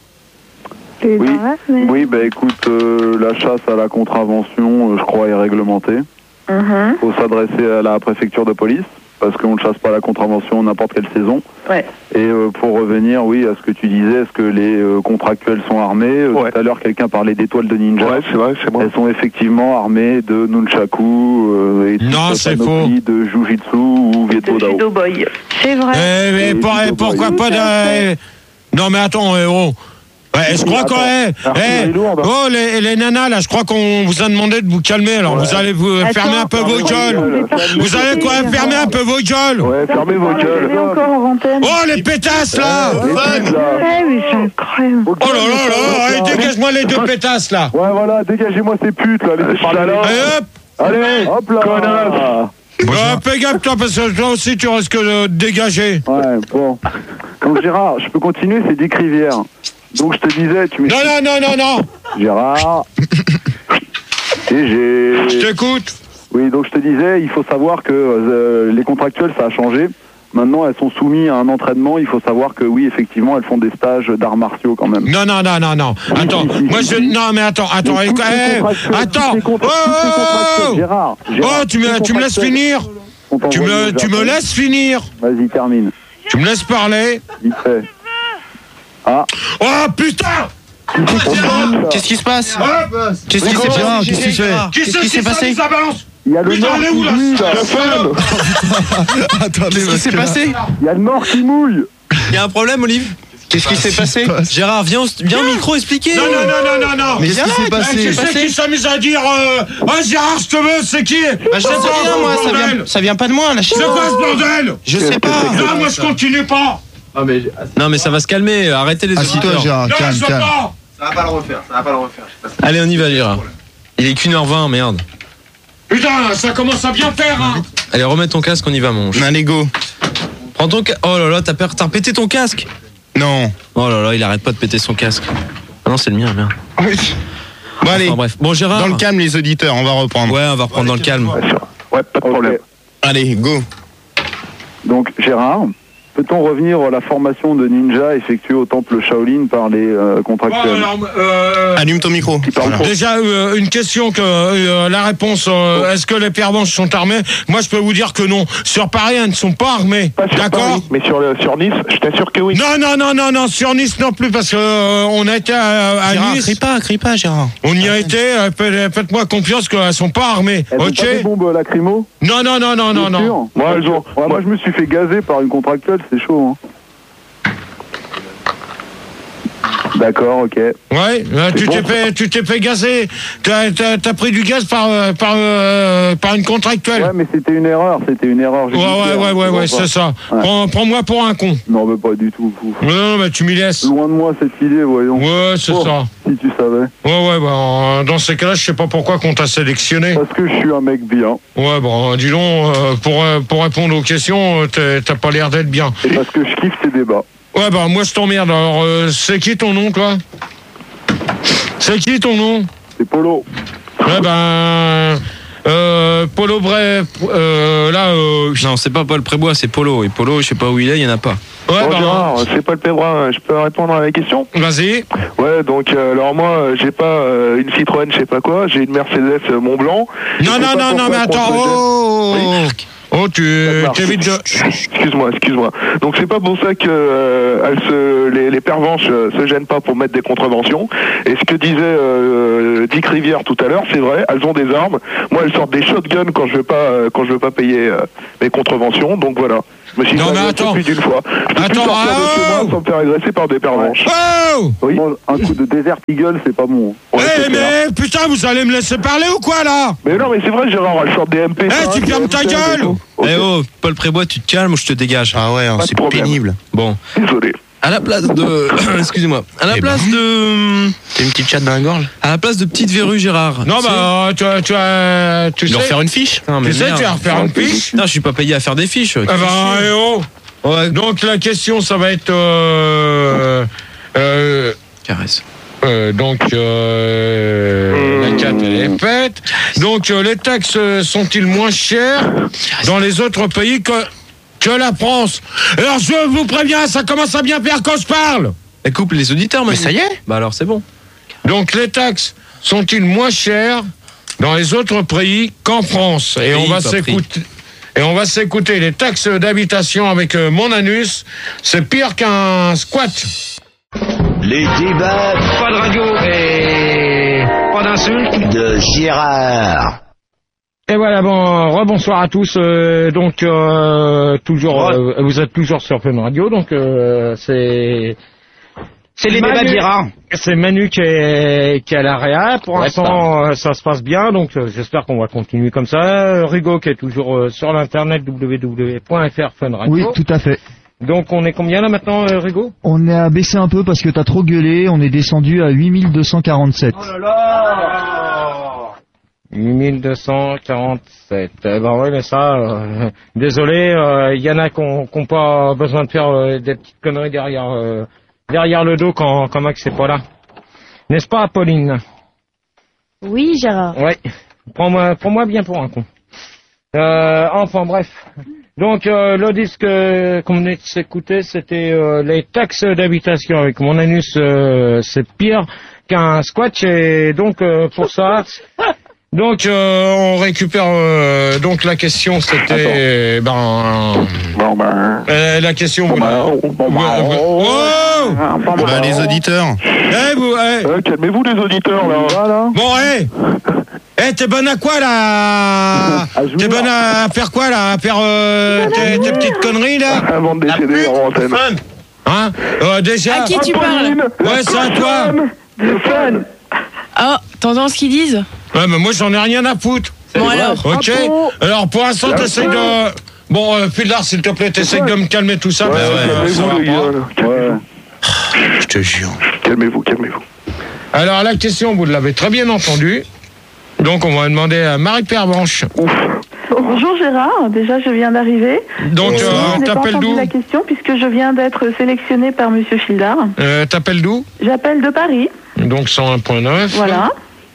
C'est Oui. pas grave, mais- Oui, bah écoute, euh, la chasse à la contravention, euh, je crois, est réglementée. Mhm. Faut s'adresser à la préfecture de police, parce qu'on ne chasse pas à la contravention n'importe quelle saison. Ouais. Et euh, pour revenir, oui, à ce que tu disais, est-ce que les euh, contractuels sont armés Euh, Ouais. Tout à l'heure, quelqu'un parlait d'étoiles de ninja. Ouais, c'est vrai, c'est moi. Elles sont effectivement armées de nunchaku euh, et toute Non, la c'est panoplie de jujitsu ou De Vieto Dao. judo boy. C'est vrai. Eh, mais Et pour- puis, eh, pourquoi oui, pas tout de... à fait. Non, mais attends, eh, oh. Ouais, je crois Attends, qu'on est. l'artillerie lourde. Oh, les, les nanas, là, je crois qu'on vous a demandé de vous calmer. Alors, vous allez vous Attends, fermer un peu vos fermez gueules. vos gueules. Vous allez quoi fermer un peu vos gueules. Ouais, fermez vos gueules. Vous encore en antenne. Oh, les pétasses, là. Les putes, là. Eh, mais c'est incroyable. Ok, Oh là là là, allez, dégage-moi les deux pétasses, là. Ouais, voilà, dégagez-moi ces putes, là. Laissez parler. Allez, hop. Allez, hop là. Connasse. Euh, fais gaffe, toi, parce que toi aussi, tu risques de dégager. Ouais, bon. Donc Gérard, je peux continuer, c'est Dick Rivière. Donc je te disais, tu Non, m'expliques. non, non, non, non. Gérard. Et Je j'ai. t'écoute. Oui, donc je te disais, il faut savoir que euh, les contractuels, ça a changé. Maintenant, elles sont soumises à un entraînement. Il faut savoir que oui, effectivement, elles font des stages d'arts martiaux quand même. Non, non, non, non, non. Attends, si, si, moi si, je. si. Non, mais attends, attends, Donc, toutes eh, les contractuels, attends. toutes les Oh, contra- toutes les contractuels, oh, Gérard, Gérard, oh, tu me, toutes les tu me laisses contractuels finir. sont Tu envoyés me, au tu me Japon. laisses finir. Vas-y, termine. Tu me laisses parler. Vite fait. Ah. Oh putain. Qu'est-ce qui se passe? Hop. Qu'est-ce qui s'est passé? Gérard, qu'est-ce que tu fais? Qu'est-ce qui s'est passé? Ça balance. Il y a le Putain, nord elle est qui où, là, mouille, là. salope. Attendez, Qu'est-ce qui parce s'est que là- passé? Il y a le nord qui mouille. Il y a un problème, Olive? Qu'est-ce qui s'est passé? Gérard, viens au, viens au micro expliquer. Non, non, non, non, non, non. Mais qu'est-ce qui s'est Eh, passé? qui c'est qui s'amuse à dire euh, oh Gérard, je te veux, c'est qui? Bah, je sais rien, moi, ça vient, ça vient pas de moi, la C'est chine. quoi ce bordel? Je sais pas. Non, moi je continue pas. Non, mais ça va se calmer. Arrêtez les Assis-toi, auditeurs. Gérard, Non, calme, je veux calme. pas. Ça va pas le refaire, ça va pas le refaire. Je sais pas si- Allez, on y va, Gérard. Il est qu'une heure vingt, merde. Putain, ça commence à bien faire, hein. Allez, remets ton casque, on y va, mon chou. Un ego. Prends ton casque. Oh là là, t'as per- t'as pété ton casque. Non. Oh là là, il arrête pas de péter son casque. Ah non, c'est le mien, merde. Bon, allez. Enfin, bref. Bon, Gérard. Dans le calme, les auditeurs, on va reprendre. Ouais, on va reprendre dans le calme. Ouais, sûr. Ouais, pas de Ok. problème. Allez, go. Donc Gérard, peut-on revenir à la formation de ninja effectuée au temple Shaolin par les euh, Bon, contractuels? alors, euh, Allume ton micro. Voilà. déjà, euh, une question que euh, la réponse, euh, est-ce que les pervenches sont armés? Moi, je peux vous dire que non. Sur Paris, elles ne sont pas armées. Pas sur D'accord? Paris, mais sur, le, sur Nice, je t'assure que oui. Non, non, non, non, non, sur Nice non plus, parce que euh, on a été à, à Gérard, Nice. crie pas, crie pas, Gérard. On y a été. euh, faites- Faites-moi confiance qu'elles sont pas armées. Elles ont Ok? pas des bombes lacrymo? Non, non, non, non, non, Bien non. sûr. Moi, elles ont- Ouais, moi je me suis fait gazer par une contractuelle, c'est chaud. Hein. D'accord, ok. Ouais, euh, tu bon, t'es fait, tu t'es fait gazer. T'as, t'as, t'as pris du gaz par, euh, par, euh, par une contractuelle. Ouais, mais c'était une erreur, c'était une erreur. Ouais, ouais, ouais, ouais, ouais, c'est ça. Ouais. Prends, prends-moi pour un con. Non, mais pas du tout. Fou. Non, non, mais tu m'y laisses. Loin de moi cette idée, voyons. Ouais, c'est Oh, ça. Si tu savais. Ouais, ouais, bah, dans ces cas-là, je sais pas pourquoi qu'on t'a sélectionné. Parce que je suis un mec bien. Ouais, bon, dis donc, euh, pour, euh, pour répondre aux questions, euh, t'es- t'as pas l'air d'être bien. Et parce que je kiffe ces débats. Ouais, bah, moi, je t'emmerde. Alors, euh, c'est qui ton nom, toi? C'est qui ton nom? C'est Polo. Ouais, ben. Euh, Polo Bref, euh, là. Euh, Non, c'est pas Paul Prébois, c'est Polo. Et Polo, je sais pas où il est, il y en a pas. Ouais, Bon, bah, Gérard, c'est Paul Pébrin, je peux répondre à la question? Vas-y. Ouais, donc euh, alors moi, euh, j'ai pas euh, une Citroën, je sais pas quoi, j'ai une Mercedes euh, Mont Blanc. Non, non, non, non, mais attends, oh, oh, tu t'évites de... Excuse-moi, excuse-moi. Donc c'est pas pour ça que euh, elles se, les, les pervenches euh, se gênent pas pour mettre des contraventions. Et ce que disait euh, Dick Rivière tout à l'heure, c'est vrai, elles ont des armes. Moi, elles sortent des shotguns quand je veux pas, euh, quand je veux pas payer euh, mes contraventions. Donc voilà. Je me suis Non, fait mais agresser attends. plus d'une fois. Je peux plus Attends, sortir de chez oh moi sans me faire agresser par des pervenches. Oh Oui. Un coup de Desert Eagle, c'est pas bon. Ouais, Eh, c'est clair. mais putain, vous allez me laisser parler ou quoi, là? Mais non, mais c'est vrai, Gérard, elles sortent des M P. Eh, tu fermes ta gueule. Eh oh, Paul Prébois, tu te calmes ou je te dégage? Ah ouais, hein, Pas de c'est problème. pénible. Bon. Désolé. À la place de... Excusez-moi. À la Eh place ben. de... T'as une petite chatte dans la gorge? À la place de petite verrue, Gérard. Non, tu sais- bah, tu as, tu as, tu Tu dois sais, refaire une fiche? Non, mais tu sais, merde. tu vas refaire une fiche. Non, je suis pas payé à faire des fiches. Ah bah, eh oh. Ouais, Donc la question, ça va être, euh, euh, caresse. euh, donc euh, la carte elle est faite. Donc euh, les taxes euh, sont-ils moins chères dans les autres pays que que la France? Alors je vous préviens, ça commence à bien faire quand je parle. Elle coupe les auditeurs, Mais ça y est? Bah alors c'est bon. Donc les taxes sont-ils moins chères dans les autres pays qu'en France? Et Prix, on va pas s'écouter. Et on va s'écouter les taxes d'habitation avec euh, mon anus. C'est pire qu'un squat. Les débats. Pas de radio et pas d'insultes. De Gérard. Et voilà, bon, rebonsoir à tous. euh, donc, euh, toujours, euh, vous êtes toujours sur Fun Radio, donc euh, c'est... C'est les Manu- débats de Gérard. C'est Manu qui est, qui est à l'arrière. Pour Ouais, l'instant, euh, ça se passe bien, donc euh, j'espère qu'on va continuer comme ça. Euh, Rigo qui est toujours euh, sur l'internet w w w point f r Fun Radio. Oui, tout à fait. Donc on est combien là maintenant, euh, Rigo? On est à baisser un peu parce que t'as trop gueulé, on est descendu à huit mille deux cent quarante-sept. huit mille deux cent quarante-sept. Eh ben ouais, mais ça, euh, désolé, il y en a qui n'ont pas besoin de faire euh, des petites conneries derrière, euh, derrière le dos quand, quand Max n'est pas là. N'est-ce pas, Pauline? Oui, Gérard. Ouais. Prends-moi, prends-moi bien pour un con. Euh, enfin, bref. Donc, euh, le disque euh, qu'on venait de s'écouter, c'était euh, les taxes d'habitation. Avec mon anus, euh, c'est pire qu'un squat. Et donc, euh, pour ça... Donc, euh, on récupère... euh, donc, la question, c'était... Ben... Bon, ben. Euh, la question... Bon, vous la- ben, bon, ben, Oh bon, Bah, les auditeurs. Eh, vous... eh. Euh, calmez-vous les auditeurs là. Voilà. Bon, hé Eh, t'es bonne à quoi, là? À jouer. T'es bonne à faire quoi, là? À faire euh, tes, tes petites conneries, là? Avant de décéder en antenne. Hein? Euh, déjà... À qui tu parles? Ouais, c'est à toi. De fun. Oh, t'entends ce qu'ils disent? Ouais, mais moi, j'en ai rien à foutre. Bon alors. Ok. Alors, pour l'instant, t'essayes de... Bon, euh, Pudlar, s'il te plaît, t'essayes de me calmer tout ça. Ouais, parce que, euh, ça calmez-vous va les pas. gars. Calmez-vous. Je te jure. Calmez-vous, calmez-vous. Alors, la question, vous l'avez très bien entendue. Donc, on va demander à Marie Pervenche. Bonjour Gérard, déjà je viens d'arriver. Donc, Et euh, je n'ai pas t'appelles entendu d'où? la question puisque je viens d'être sélectionnée par Monsieur Fildard. Euh, T'appelles d'où? J'appelle de Paris, Donc, cent un point neuf. voilà.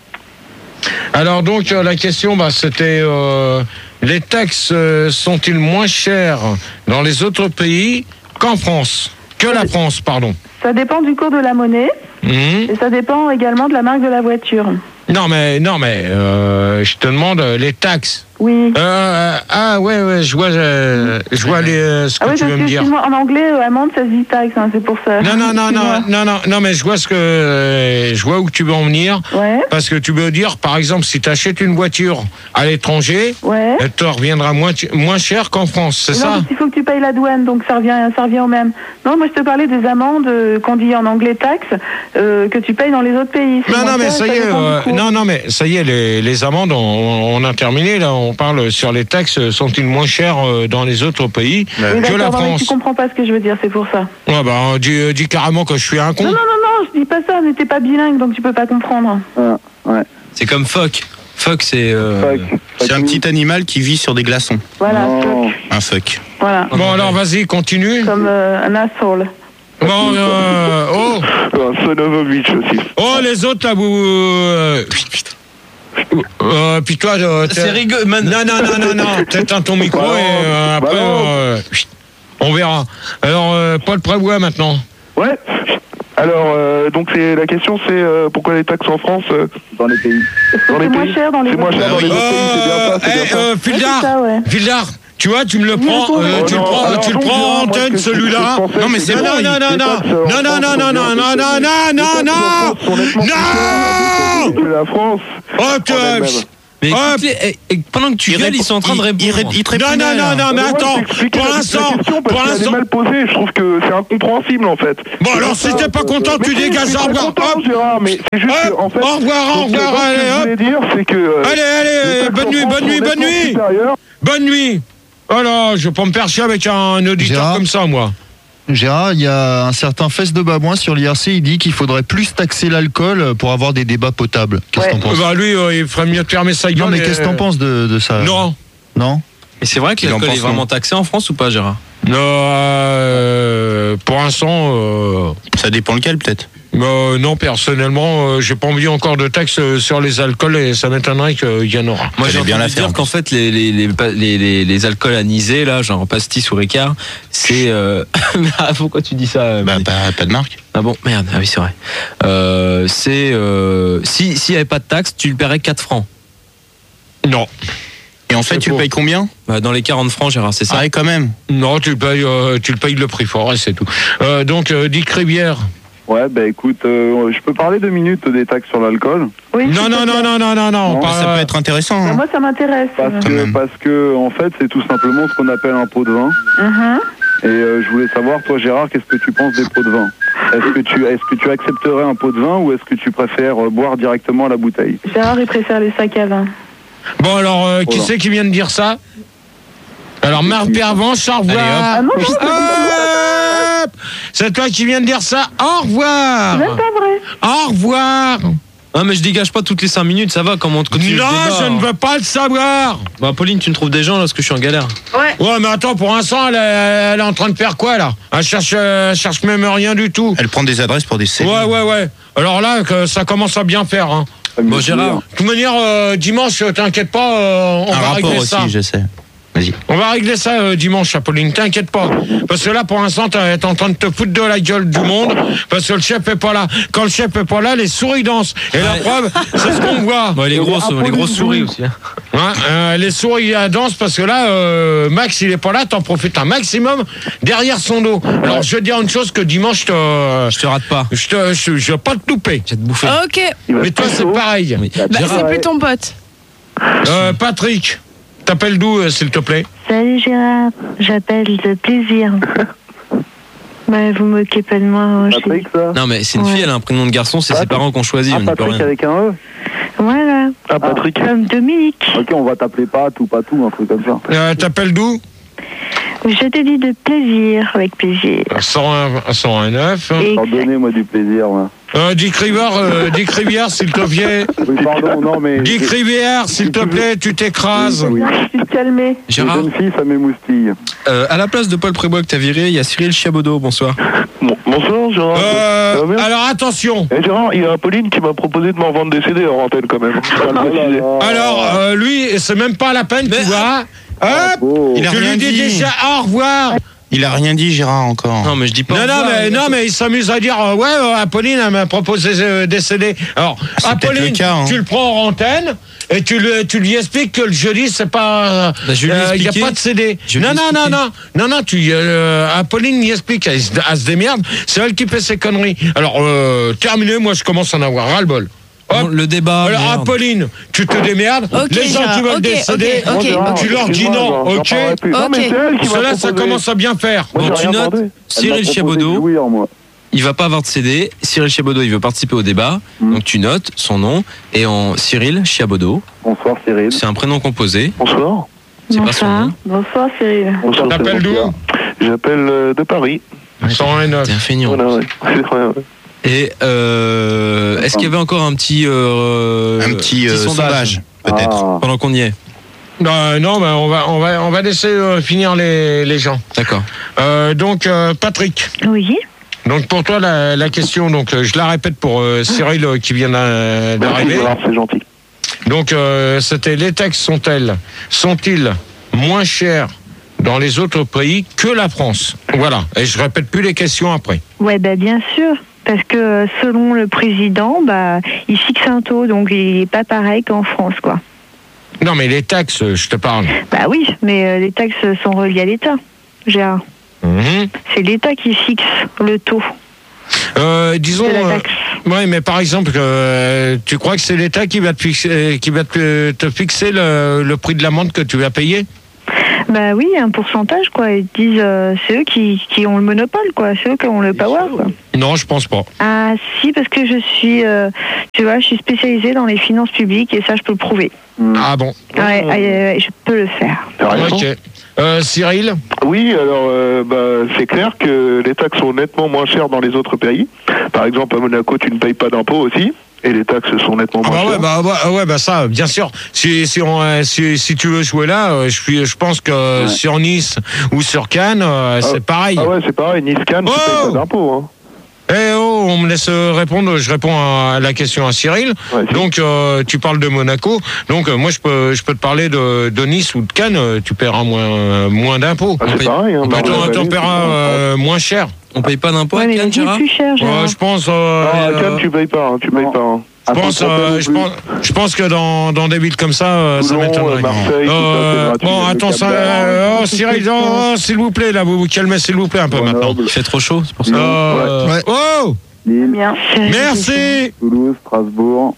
Alors, donc, euh, la question, bah, c'était... euh, les taxes euh, sont-ils moins chères dans les autres pays qu'en France? Que la France, pardon. Ça dépend du cours de la monnaie Mhm. et ça dépend également de la marque de la voiture. Non, mais, non, mais euh, je te demande euh, les taxes. Oui. Euh, ah, ouais, ouais, je vois, euh, je vois les, euh, ce que Ah oui, tu parce veux que me dire. excuse-moi, en anglais, euh, amende, ça se dit taxe, hein, c'est pour ça. Non, non, non, non, Excuse-moi. non, non, non, mais je vois ce que, euh, je vois où tu veux en venir. Ouais. Parce que tu veux dire, par exemple, si tu achètes une voiture à l'étranger, Ouais. elle te reviendra moins, moins cher qu'en France, c'est Non, ça? parce qu'il faut que tu payes la douane, donc ça revient, ça revient au même. Non, moi je te parlais des amendes euh, qu'on dit en anglais taxes, euh, que tu payes dans les autres pays. C'est Non, moins non, mais cher, ça y est, dépend du euh, cours. non, non, mais ça y est, les, les amendes, on, on a terminé, là, on parle sur les taxes, sont-ils moins chères euh, dans les autres pays Oui, que la d'accord, non, mais France? tu comprends pas ce que je veux dire, c'est pour ça. Ouais, bah, dis, dis carrément que je suis un con. Non, non, non, non, je dis pas ça, mais t'es pas bilingue, donc tu peux pas comprendre. Ouais. C'est comme phoque. Phoque, c'est... euh, C'est un petit animal qui vit sur des glaçons. Voilà, Non. fuck. Un fuck. Voilà. Bon, alors, vas-y, continue. Comme euh, un asshole. Bon, euh, oh, Un son of a bitch aussi. oh, les autres, là, vous... Euh, euh, puis toi, euh, t'es- C'est rigolo, man. Non, non, non, non, non, t'éteins ton micro Bah non, et euh, bah après... non. euh, On verra. Alors, euh, Paul Prévost maintenant. Ouais. Alors, euh, donc c'est la question, c'est euh, pourquoi les taxes en France euh, dans les pays. Dans les C'est moins pays. cher dans les C'est moins cher dans les Euh, autres pays, c'est bien ça, c'est bien eh, ça. euh, Fildar, Ouais, c'est ça, ouais. Fildar, tu vois, tu me le prends, réponds, euh, réponds. tu le non, prends, alors, tu le donc, prends en moi, antenne, ce que- ce que celui-là. je pensais, Non, mais c'est Non, bon. non, non, non, Les non, taxes en non, non, France non, sont non, bien non, non, baissées. non, non, Les non, taxes en non. France sont nettement plus chères que la France. Oh, en tu elle-même. Mais Hop. écoute-les, eh, eh, pendant que tu Il gueules, répond- ils sont en train de il- il répondre. ré- il te Non, répondait, non, non, là. non, mais Moi, attends, je t'explique pour la- la l'instant, question parce pour qu'elle est l'instant. mal posée, je trouve que c'est incompréhensible en fait. Bon, alors, si t'es pas content, tu Mais si, dégages, je suis au très revoir. content, Hop. Gérard, mais c'est juste Hop. que, en fait. Au revoir, au donc, revoir, donc, allez, Ce que je hop. voulais dire, c'est que. euh, Allez, allez, les taxes bonne en nuit, France bonne sont nuit, bonne nettement nuit. supérieures. Bonne nuit. Alors, je vais pas me faire chier avec un auditeur Gérard comme ça, moi. Gérard, il y a un certain Fesse de Babouin sur l'I R C, il dit qu'il faudrait plus taxer l'alcool pour avoir des débats potables. Qu'est-ce que t'en penses? Bah, lui, euh, il ferait mieux de fermer sa gueule. Non, mais et- qu'est-ce que t'en penses de, de ça? Non. Non? Et c'est vrai que Il en l'alcool est pense vraiment non. taxé en France ou pas, Gérard? Non, euh, pour l'instant, euh, Ça dépend lequel, peut-être. euh, non, personnellement, euh, j'ai pas envie encore de taxes euh, sur les alcools et ça m'étonnerait qu'il y en aura. Moi, j'ai Fallait bien bien la entendu faire, dire en qu'en plus. fait, les, les, les, les, les, les alcools anisés, là, genre pastis ou Ricard, c'est... Euh... ah, pourquoi tu dis ça euh, Bah, Mani pas, pas de marque. Ah bon, merde, ah oui, c'est vrai. Euh, c'est... Euh... Si, s'il n'y avait pas de taxe, tu le paierais quatre francs. Non. Et en fait, C'est tu le faux. payes combien? Bah, dans les quarante francs, Gérard, c'est ça? Ah, ouais, quand même. Non, tu le payes, euh, tu le payes le prix fort et c'est tout. Euh, donc, euh, Dick Rivière. Ouais, bah écoute, euh, je peux parler deux minutes des taxes sur l'alcool. Oui, Non, s'il non, te non, plaît. non, non, non, non. Non, pas- Ça peut être intéressant. Bah, hein. moi, ça m'intéresse. Parce Quand que, même. parce que, en fait, c'est tout simplement ce qu'on appelle un pot de vin. Mhm. Et euh, je voulais savoir, toi Gérard, qu'est-ce que tu penses des pots de vin? Est-ce que tu, est-ce que tu accepterais un pot de vin ou est-ce que tu préfères euh, boire directement à la bouteille? Gérard, il préfère les sacs à vin. Bon, alors, euh, qui Voilà. c'est qui vient de dire ça? Alors, Marc Pervenche, au revoir. Ah non, c'est Hop. C'est toi qui viens de dire ça. Au revoir. même pas vrai. Au revoir. Ah, mais je dégage pas toutes les cinq minutes, ça va, comment on continue Non, le débat, je ne hein. veux pas le savoir. Bah, Pauline, tu me trouves des gens là, parce que je suis en galère. Ouais. Ouais, mais attends, pour l'instant, elle, est- elle est en train de faire quoi, là? Elle cherche, euh, elle cherche même rien du tout. Elle prend des adresses pour des C D. Ouais, ouais, ouais. Alors là, que ça commence à bien faire, hein. Bon, Gérard. De toute manière, euh, dimanche, t'inquiète pas, euh, on Un va rapport régler aussi, ça. je sais. Vas-y. On va régler ça euh, dimanche, Apolline, t'inquiète pas. Parce que là, pour l'instant, t'es t'es en train de te foutre de la gueule du monde, parce que le chef est pas là. Quand le chef est pas là, les souris dansent. Et la Ouais. preuve, c'est ce qu'on voit. Bon, les grosses, les grosses souris aussi. hein. Hein, euh, les souris elles dansent parce que là, euh, Max, il est pas là, t'en profites un maximum derrière son dos. Alors, je vais te dire une chose que dimanche, je te, Je te rate pas. je te, je, je vais pas te louper. Je vais te bouffer. Ok. Mais toi, c'est pareil. Oui. Bah, c'est plus ton pote. Euh, Patrick, t'appelles d'où, euh, s'il te plaît? Salut Gérard, j'appelle de plaisir. Bah, vous moquez pas de moi. hein, je- Patrick, ça? Non, mais c'est une Ouais. fille, elle a un prénom de garçon, c'est Ah, ses parents qui ont choisi, Ah, on n'y peut Patrick rien. avec un E? Voilà, Ah, Patrick. comme Dominique. Ok, on va t'appeler Pat ou Patou, un truc comme ça. Euh, t'appelles d'où? Je te dis de plaisir, avec plaisir. cent un, cent un neuf. Et- Alors, donnez-moi du plaisir, moi. Euh, Dick Rivière, euh, Dick Rivière, s'il te plaît. Oui, pardon, non, mais. Dick Rivière, s'il te plaît, tu t'écrases. Oui. Je suis calmée. Les Gérard, jeunes filles, ça m'émoustille. euh, à la place de Paul Prébois que t'as viré, il y a Cyril Chiabodo, bonsoir. Bon, bonsoir Gérard. Euh, Ça va bien alors attention. Eh, Gérard, il y a Pauline qui m'a proposé de m'en vendre des C D en antenne quand même. Je tiens à le préciser. Alors euh, lui, c'est même pas la peine, tu vois. Hop, Oh. Il a tu rien lui dis dit. déjà au revoir. Il a rien dit, Gérard, encore. Non, mais je dis pas. Non, au non, revoir, mais, il- non, mais il s'amuse à dire euh, ouais, euh, Apolline, elle m'a proposé euh, des C D. Alors, C'est peut-être Apolline, le cas, hein. tu le prends en antenne et tu, le, tu lui expliques que le jeudi, c'est pas. Bah, je vais lui Il n'y a expliquer. pas de C D. Je vais Non, lui non, non, expliquer. non, non, non, tu, euh, Apolline y explique, elle, se- elle se démerde, c'est elle qui fait ses conneries. Alors, euh, terminé, moi, je commence à en avoir ras-le-bol. Bon, Hop. le débat. Alors, merde. Apolline, tu te démerdes. Ok, les gens Gérard, qui veulent ok, des C D, ok, ok. Gérard, tu leur dis excuse-moi, non, j'en- j'en ok. parlerai plus. Non, mais Ok. c'est elle qui m'a Cela, ça proposé. commence à bien faire. Moi, Bon, j'ai tu rien notes. demandé. Elle m'a Cyril proposé de Chiabodo, jouir, moi. il va pas avoir de C D. Cyril Chiabodo, il veut participer au débat. Mm. Donc tu notes son nom. Et en Cyril Chiabodo, Bonsoir, Cyril. c'est un prénom composé. Bonsoir. C'est pas son Bonsoir. nom. Bonsoir Cyril. Bonsoir. T'appelles d'où? J'appelle euh, de Paris. cent un neuf. T'es un feignant. Voilà, ouais. C'est vrai, ouais. Et euh, est-ce qu'il y avait encore un petit, euh, Un petit, euh, sondage, peut-être. Ah. pendant qu'on y est? Euh, non, mais on va, on va, on va laisser euh, finir les, les gens. D'accord. Euh, donc, euh, Patrick. Oui. Donc pour toi la, la question, donc euh, je la répète pour euh, Cyril euh, qui vient d'a- Merci d'arriver. Gérard, c'est gentil. Donc euh, c'était les taxes sont-elles, sont-ils moins chères dans les autres pays que la France. Voilà. Et je répète plus les questions après. Ouais, bah bien sûr. Parce que euh, selon le président, bah, il fixe un taux, donc il n'est pas pareil qu'en France, quoi. Non, mais les taxes, je te parle. Bah oui, mais euh, les taxes sont reliées à l'État, Gérard. Mmh. C'est l'État qui fixe le taux. Euh, disons, de la euh, taxe. ouais, mais par exemple, euh, tu crois que c'est l'État qui va te fixer, qui va te, te fixer le, le prix de l'amende que tu vas payer? Bah oui, un pourcentage, quoi. Ils disent, euh, c'est eux qui, qui ont le monopole, quoi. C'est eux qui ont le power, quoi. Non, je pense pas. Ah si, parce que je suis, euh, tu vois, je suis spécialisée dans les finances publiques et ça, je peux le prouver. Ah bon? Ouais, ouais, je peux le faire. Ok. Euh, Cyril? Oui, alors euh, bah, c'est clair que les taxes sont nettement moins chères dans les autres pays. Par exemple, à Monaco, tu ne payes pas d'impôts aussi. Et les taxes sont nettement Ah moins bah ouais, chères. bah, bah, ouais, bah ça, bien sûr. Si, si, on, euh, si, si tu veux jouer là, euh, je, suis, je pense que Ouais. sur Nice ou sur Cannes, euh, c'est pareil. Ah ouais, c'est pareil. Nice-Cannes, tu Oh payes pas d'impôts. Hein. Eh oh, on me laisse répondre, je réponds à la question à Cyril. Ouais, donc, euh, tu parles de Monaco. Donc, euh, moi, je peux, je peux te parler de, de Nice ou de Cannes. euh, Tu paieras moins, euh, moins d'impôts. Ah, c'est pareil. Hein, Bah, dans t'en- la t'en vallée, paieras c'est euh, moins cher. On paye pas d'impôts Ouais, à mais Cannes, c'est Gérard? plus cher, Gérard. Ouais, je pense. euh, Ah, à euh, Cannes, tu payes pas. Hein, tu payes pas. Hein. Je pense, euh, je pense, je pense que dans, dans des villes comme ça, euh, ça Toulon, m'étonnerait. Marseille, tout ça, c'est gratuit. bon, Le attends, Cap ça, d'Agde. euh, oh, Cyril, oh, oh, s'il vous plaît, là, vous vous calmez, s'il vous plaît, un peu maintenant. Il fait trop chaud, c'est pour ça. Euh, Ouais. Oh, Lille, Bien. merci. Toulouse, Strasbourg.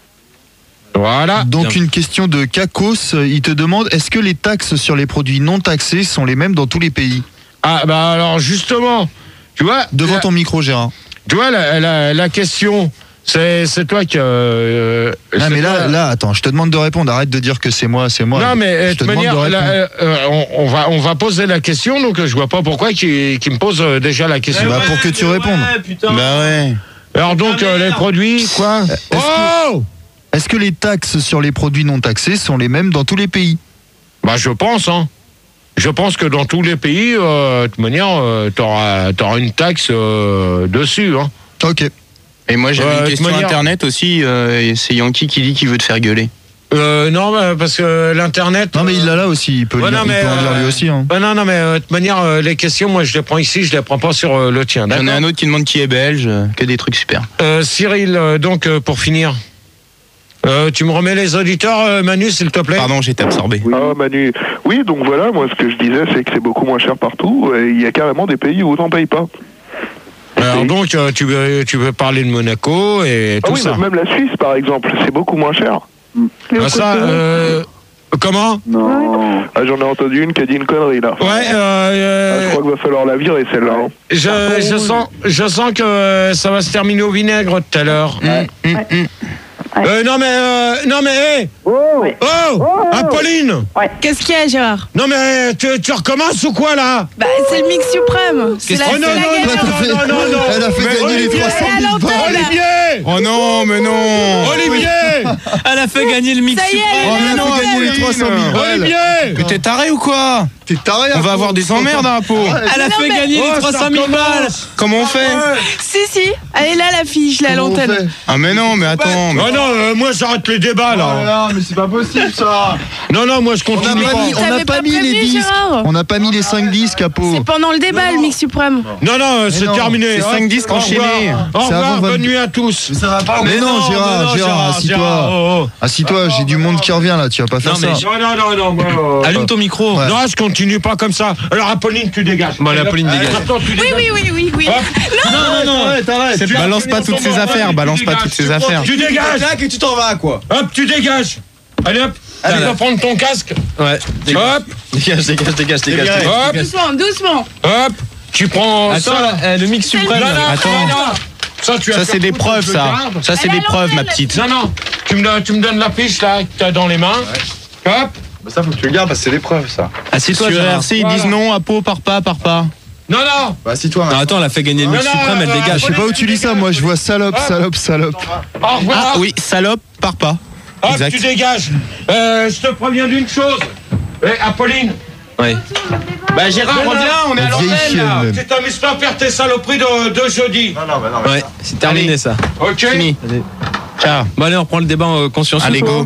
Voilà. Donc Bien. une question de Kakos, il te demande est-ce que les taxes sur les produits non taxés sont les mêmes dans tous les pays? Ah, bah alors, justement, tu vois. Devant la, ton micro, Gérard. Tu vois, la, la, la question, c'est, c'est toi qui. Euh, Ah c'est mais là, toi- là, attends, je te demande de répondre. Arrête de dire que c'est moi, c'est moi. Non, mais je de te toute demande manière, de la- répondre. euh, on, on va, on va poser la question, donc euh, je vois pas pourquoi qu'il qu'il me pose euh, déjà la question. Bah, pour que tu répondes. Bah ouais. Alors donc, euh, les produits, quoi Est-ce Oh Est-ce que les taxes sur les produits non taxés sont les mêmes dans tous les pays? Bah, je pense, hein. Je pense que dans tous les pays, euh, de toute manière, euh, t'auras, t'auras une taxe euh, dessus, hein. Ok. Et moi j'avais Euh, une de question manière- internet aussi, euh, et c'est Yankee qui dit qu'il veut te faire gueuler. Euh, non, bah, parce que l'internet. Non mais il l'a là aussi, il peut, Ouais, lire- non, il mais, peut en dire euh, lui aussi. Hein. bah, non, non, mais euh, de toute manière, euh, les questions, moi, je les prends ici, je les prends pas sur euh, le tien. J'en ai D'accord. un autre qui demande qui est belge, euh, que des trucs super. Euh, Cyril, euh, donc euh, pour finir, euh, tu me remets les auditeurs, euh, Manu, s'il te plaît. Pardon, j'étais absorbé. Ah Manu, oui donc voilà, moi ce que je disais c'est que c'est beaucoup moins cher partout et il y a carrément des pays où t'en payes pas. Alors donc, euh, tu veux, tu veux parler de Monaco et Ah tout oui, ça. donc même la Suisse par exemple, c'est beaucoup moins cher. Ah, ça, euh, comment Non. Ah, j'en ai entendu une qui a dit une connerie là. Ouais, euh, euh, Ah, je crois qu'il va falloir la virer celle-là. Hein. je, je sens, je sens que euh, ça va se terminer au vinaigre tout à l'heure. Ouais. Euh, non mais, euh, non mais, hé Oh, oh, Apolline. Qu'est-ce qu'il y a, Gérard? Non mais, tu, tu recommences ou quoi là? Bah, c'est le mix suprême. C'est la, Oh c'est non, la non, galère. non, non, non, non, non. Elle a fait Mais gagner les Olivier, trois cent elle est à mille balles. l'antenne. Olivier, Oh non, mais non. Olivier, Elle a fait gagner le mix Ça y est, suprême. elle Oh est mais à non, l'antenne. gagner les trois cent mille balles. Olivier. Mais t'es taré ou quoi? T'es taré. On va avoir des emmerdes à la peau. Elle a Non, fait mais- gagner Oh, les ça trois cent mille balles. recommence. Comment on fait? Si, si. Elle est là, la fille, je l'ai à l'antenne. Ah mais non, mais attends. mais- Oh non, euh, moi j'arrête les débats là. mais c'est pas possible ça. Non, non, moi je On n'a continue pas pas. mis, on n'a T'avais pas pas mis les prévenu, disques. Gérard. On n'a pas mis les cinq disques à peau. C'est pendant le débat, le mix suprême. Non, non, c'est non, terminé. c'est Hop, cinq disques au revoir. enchaînés. Au C'est revoir, avant bonne vingt- nuit à tous. Ça va pas. Mais non, Gérard, mais non, Gérard, assis-toi. Gérard, oh, oh. Assis-toi, j'ai du monde qui revient là, tu vas pas faire Non, ça. mais Non, non, non, non, moi, euh, Allume ton micro. Ouais. Non, je continue pas comme ça. Alors, Apolline, tu dégages. Bon, allez, Apolline, Allez, dégage. maintenant, tu Oui, dégages. oui, oui, oui, oui. Hop. Non, non, non. Tu Balance pas toutes ces affaires, balance pas toutes ces affaires. Tu dégages. et tu t'en vas quoi. Hop, tu dégages. Allez, hop. Tu vas prendre ton casque. Ouais. Hop, Dégage, dégage, dégage, dégage. hop, Doucement, doucement. hop. Tu prends Attends, ça. euh, le mix suprême. Non, non, Attends. non, non. Ça, tu vas Ça faire c'est des foutre, preuves je le ça. garde. Ça c'est Elle des a preuves ma l'antenne. petite. Non, non. Tu me, donnes- tu me donnes la fiche là que t'as dans les mains. Hop. Bah ça faut que tu le gardes parce que c'est l'épreuve ça. Sur Assieds-toi, Gérard. R C ils disent Voilà. non à peau par pas par pas. Non, non. Bah assis-toi. Non, attends, elle a fait gagner le mix Non, non, suprême, elle non, dégage. Je sais pas où tu lis ça, moi je vois salope, salope, salope. Au revoir. Ah oui, salope par pas. Hop, Exact. tu dégages. Euh, je te préviens d'une chose. Eh, Apolline. Ouais. Bah, Gérard, reviens, on est à l'antenne, là. Tu t'amuses pas à faire tes saloperies de, de jeudi. Ouais, c'est terminé ça. Ok. Fini. Ciao. Bon, allez, on reprend le débat en conscience. Allez go. Et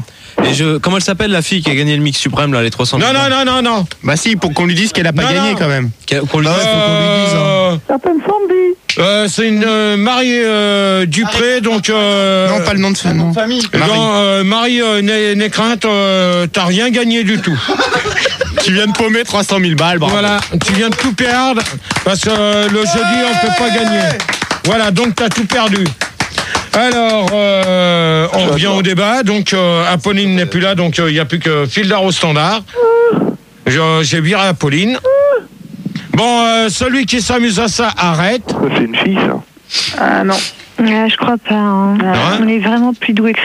Et je, comment elle s'appelle la fille qui a gagné le mix suprême là, les trois cents? Non, non, non, non, non. Bah si, pour qu'on lui dise qu'elle a pas Non, gagné non. quand même. Qu'on lui dise, faut qu'on lui dise. hein. Certaines Sandy. Euh, c'est une euh, Marie euh, Dupré, donc. Euh, Non, pas le nom de nom. famille. Marie, euh, Marie euh, Né- Nécrainte, euh, t'as rien gagné du tout. Tu viens de paumer trois cent mille balles, bravo. Voilà, tu viens de tout perdre parce que euh, le jeudi on peut pas gagner. Voilà, donc t'as tout perdu. Alors, euh, on revient au débat. Donc, euh, Apolline n'est plus là, donc il euh, n'y a plus que Fildar au standard. Je- J'ai viré Apolline. Bon, euh, celui qui s'amuse à ça, arrête. C'est une fille, ça. Ah non. Euh, je crois pas. hein. Ah ouais On est vraiment plus doué que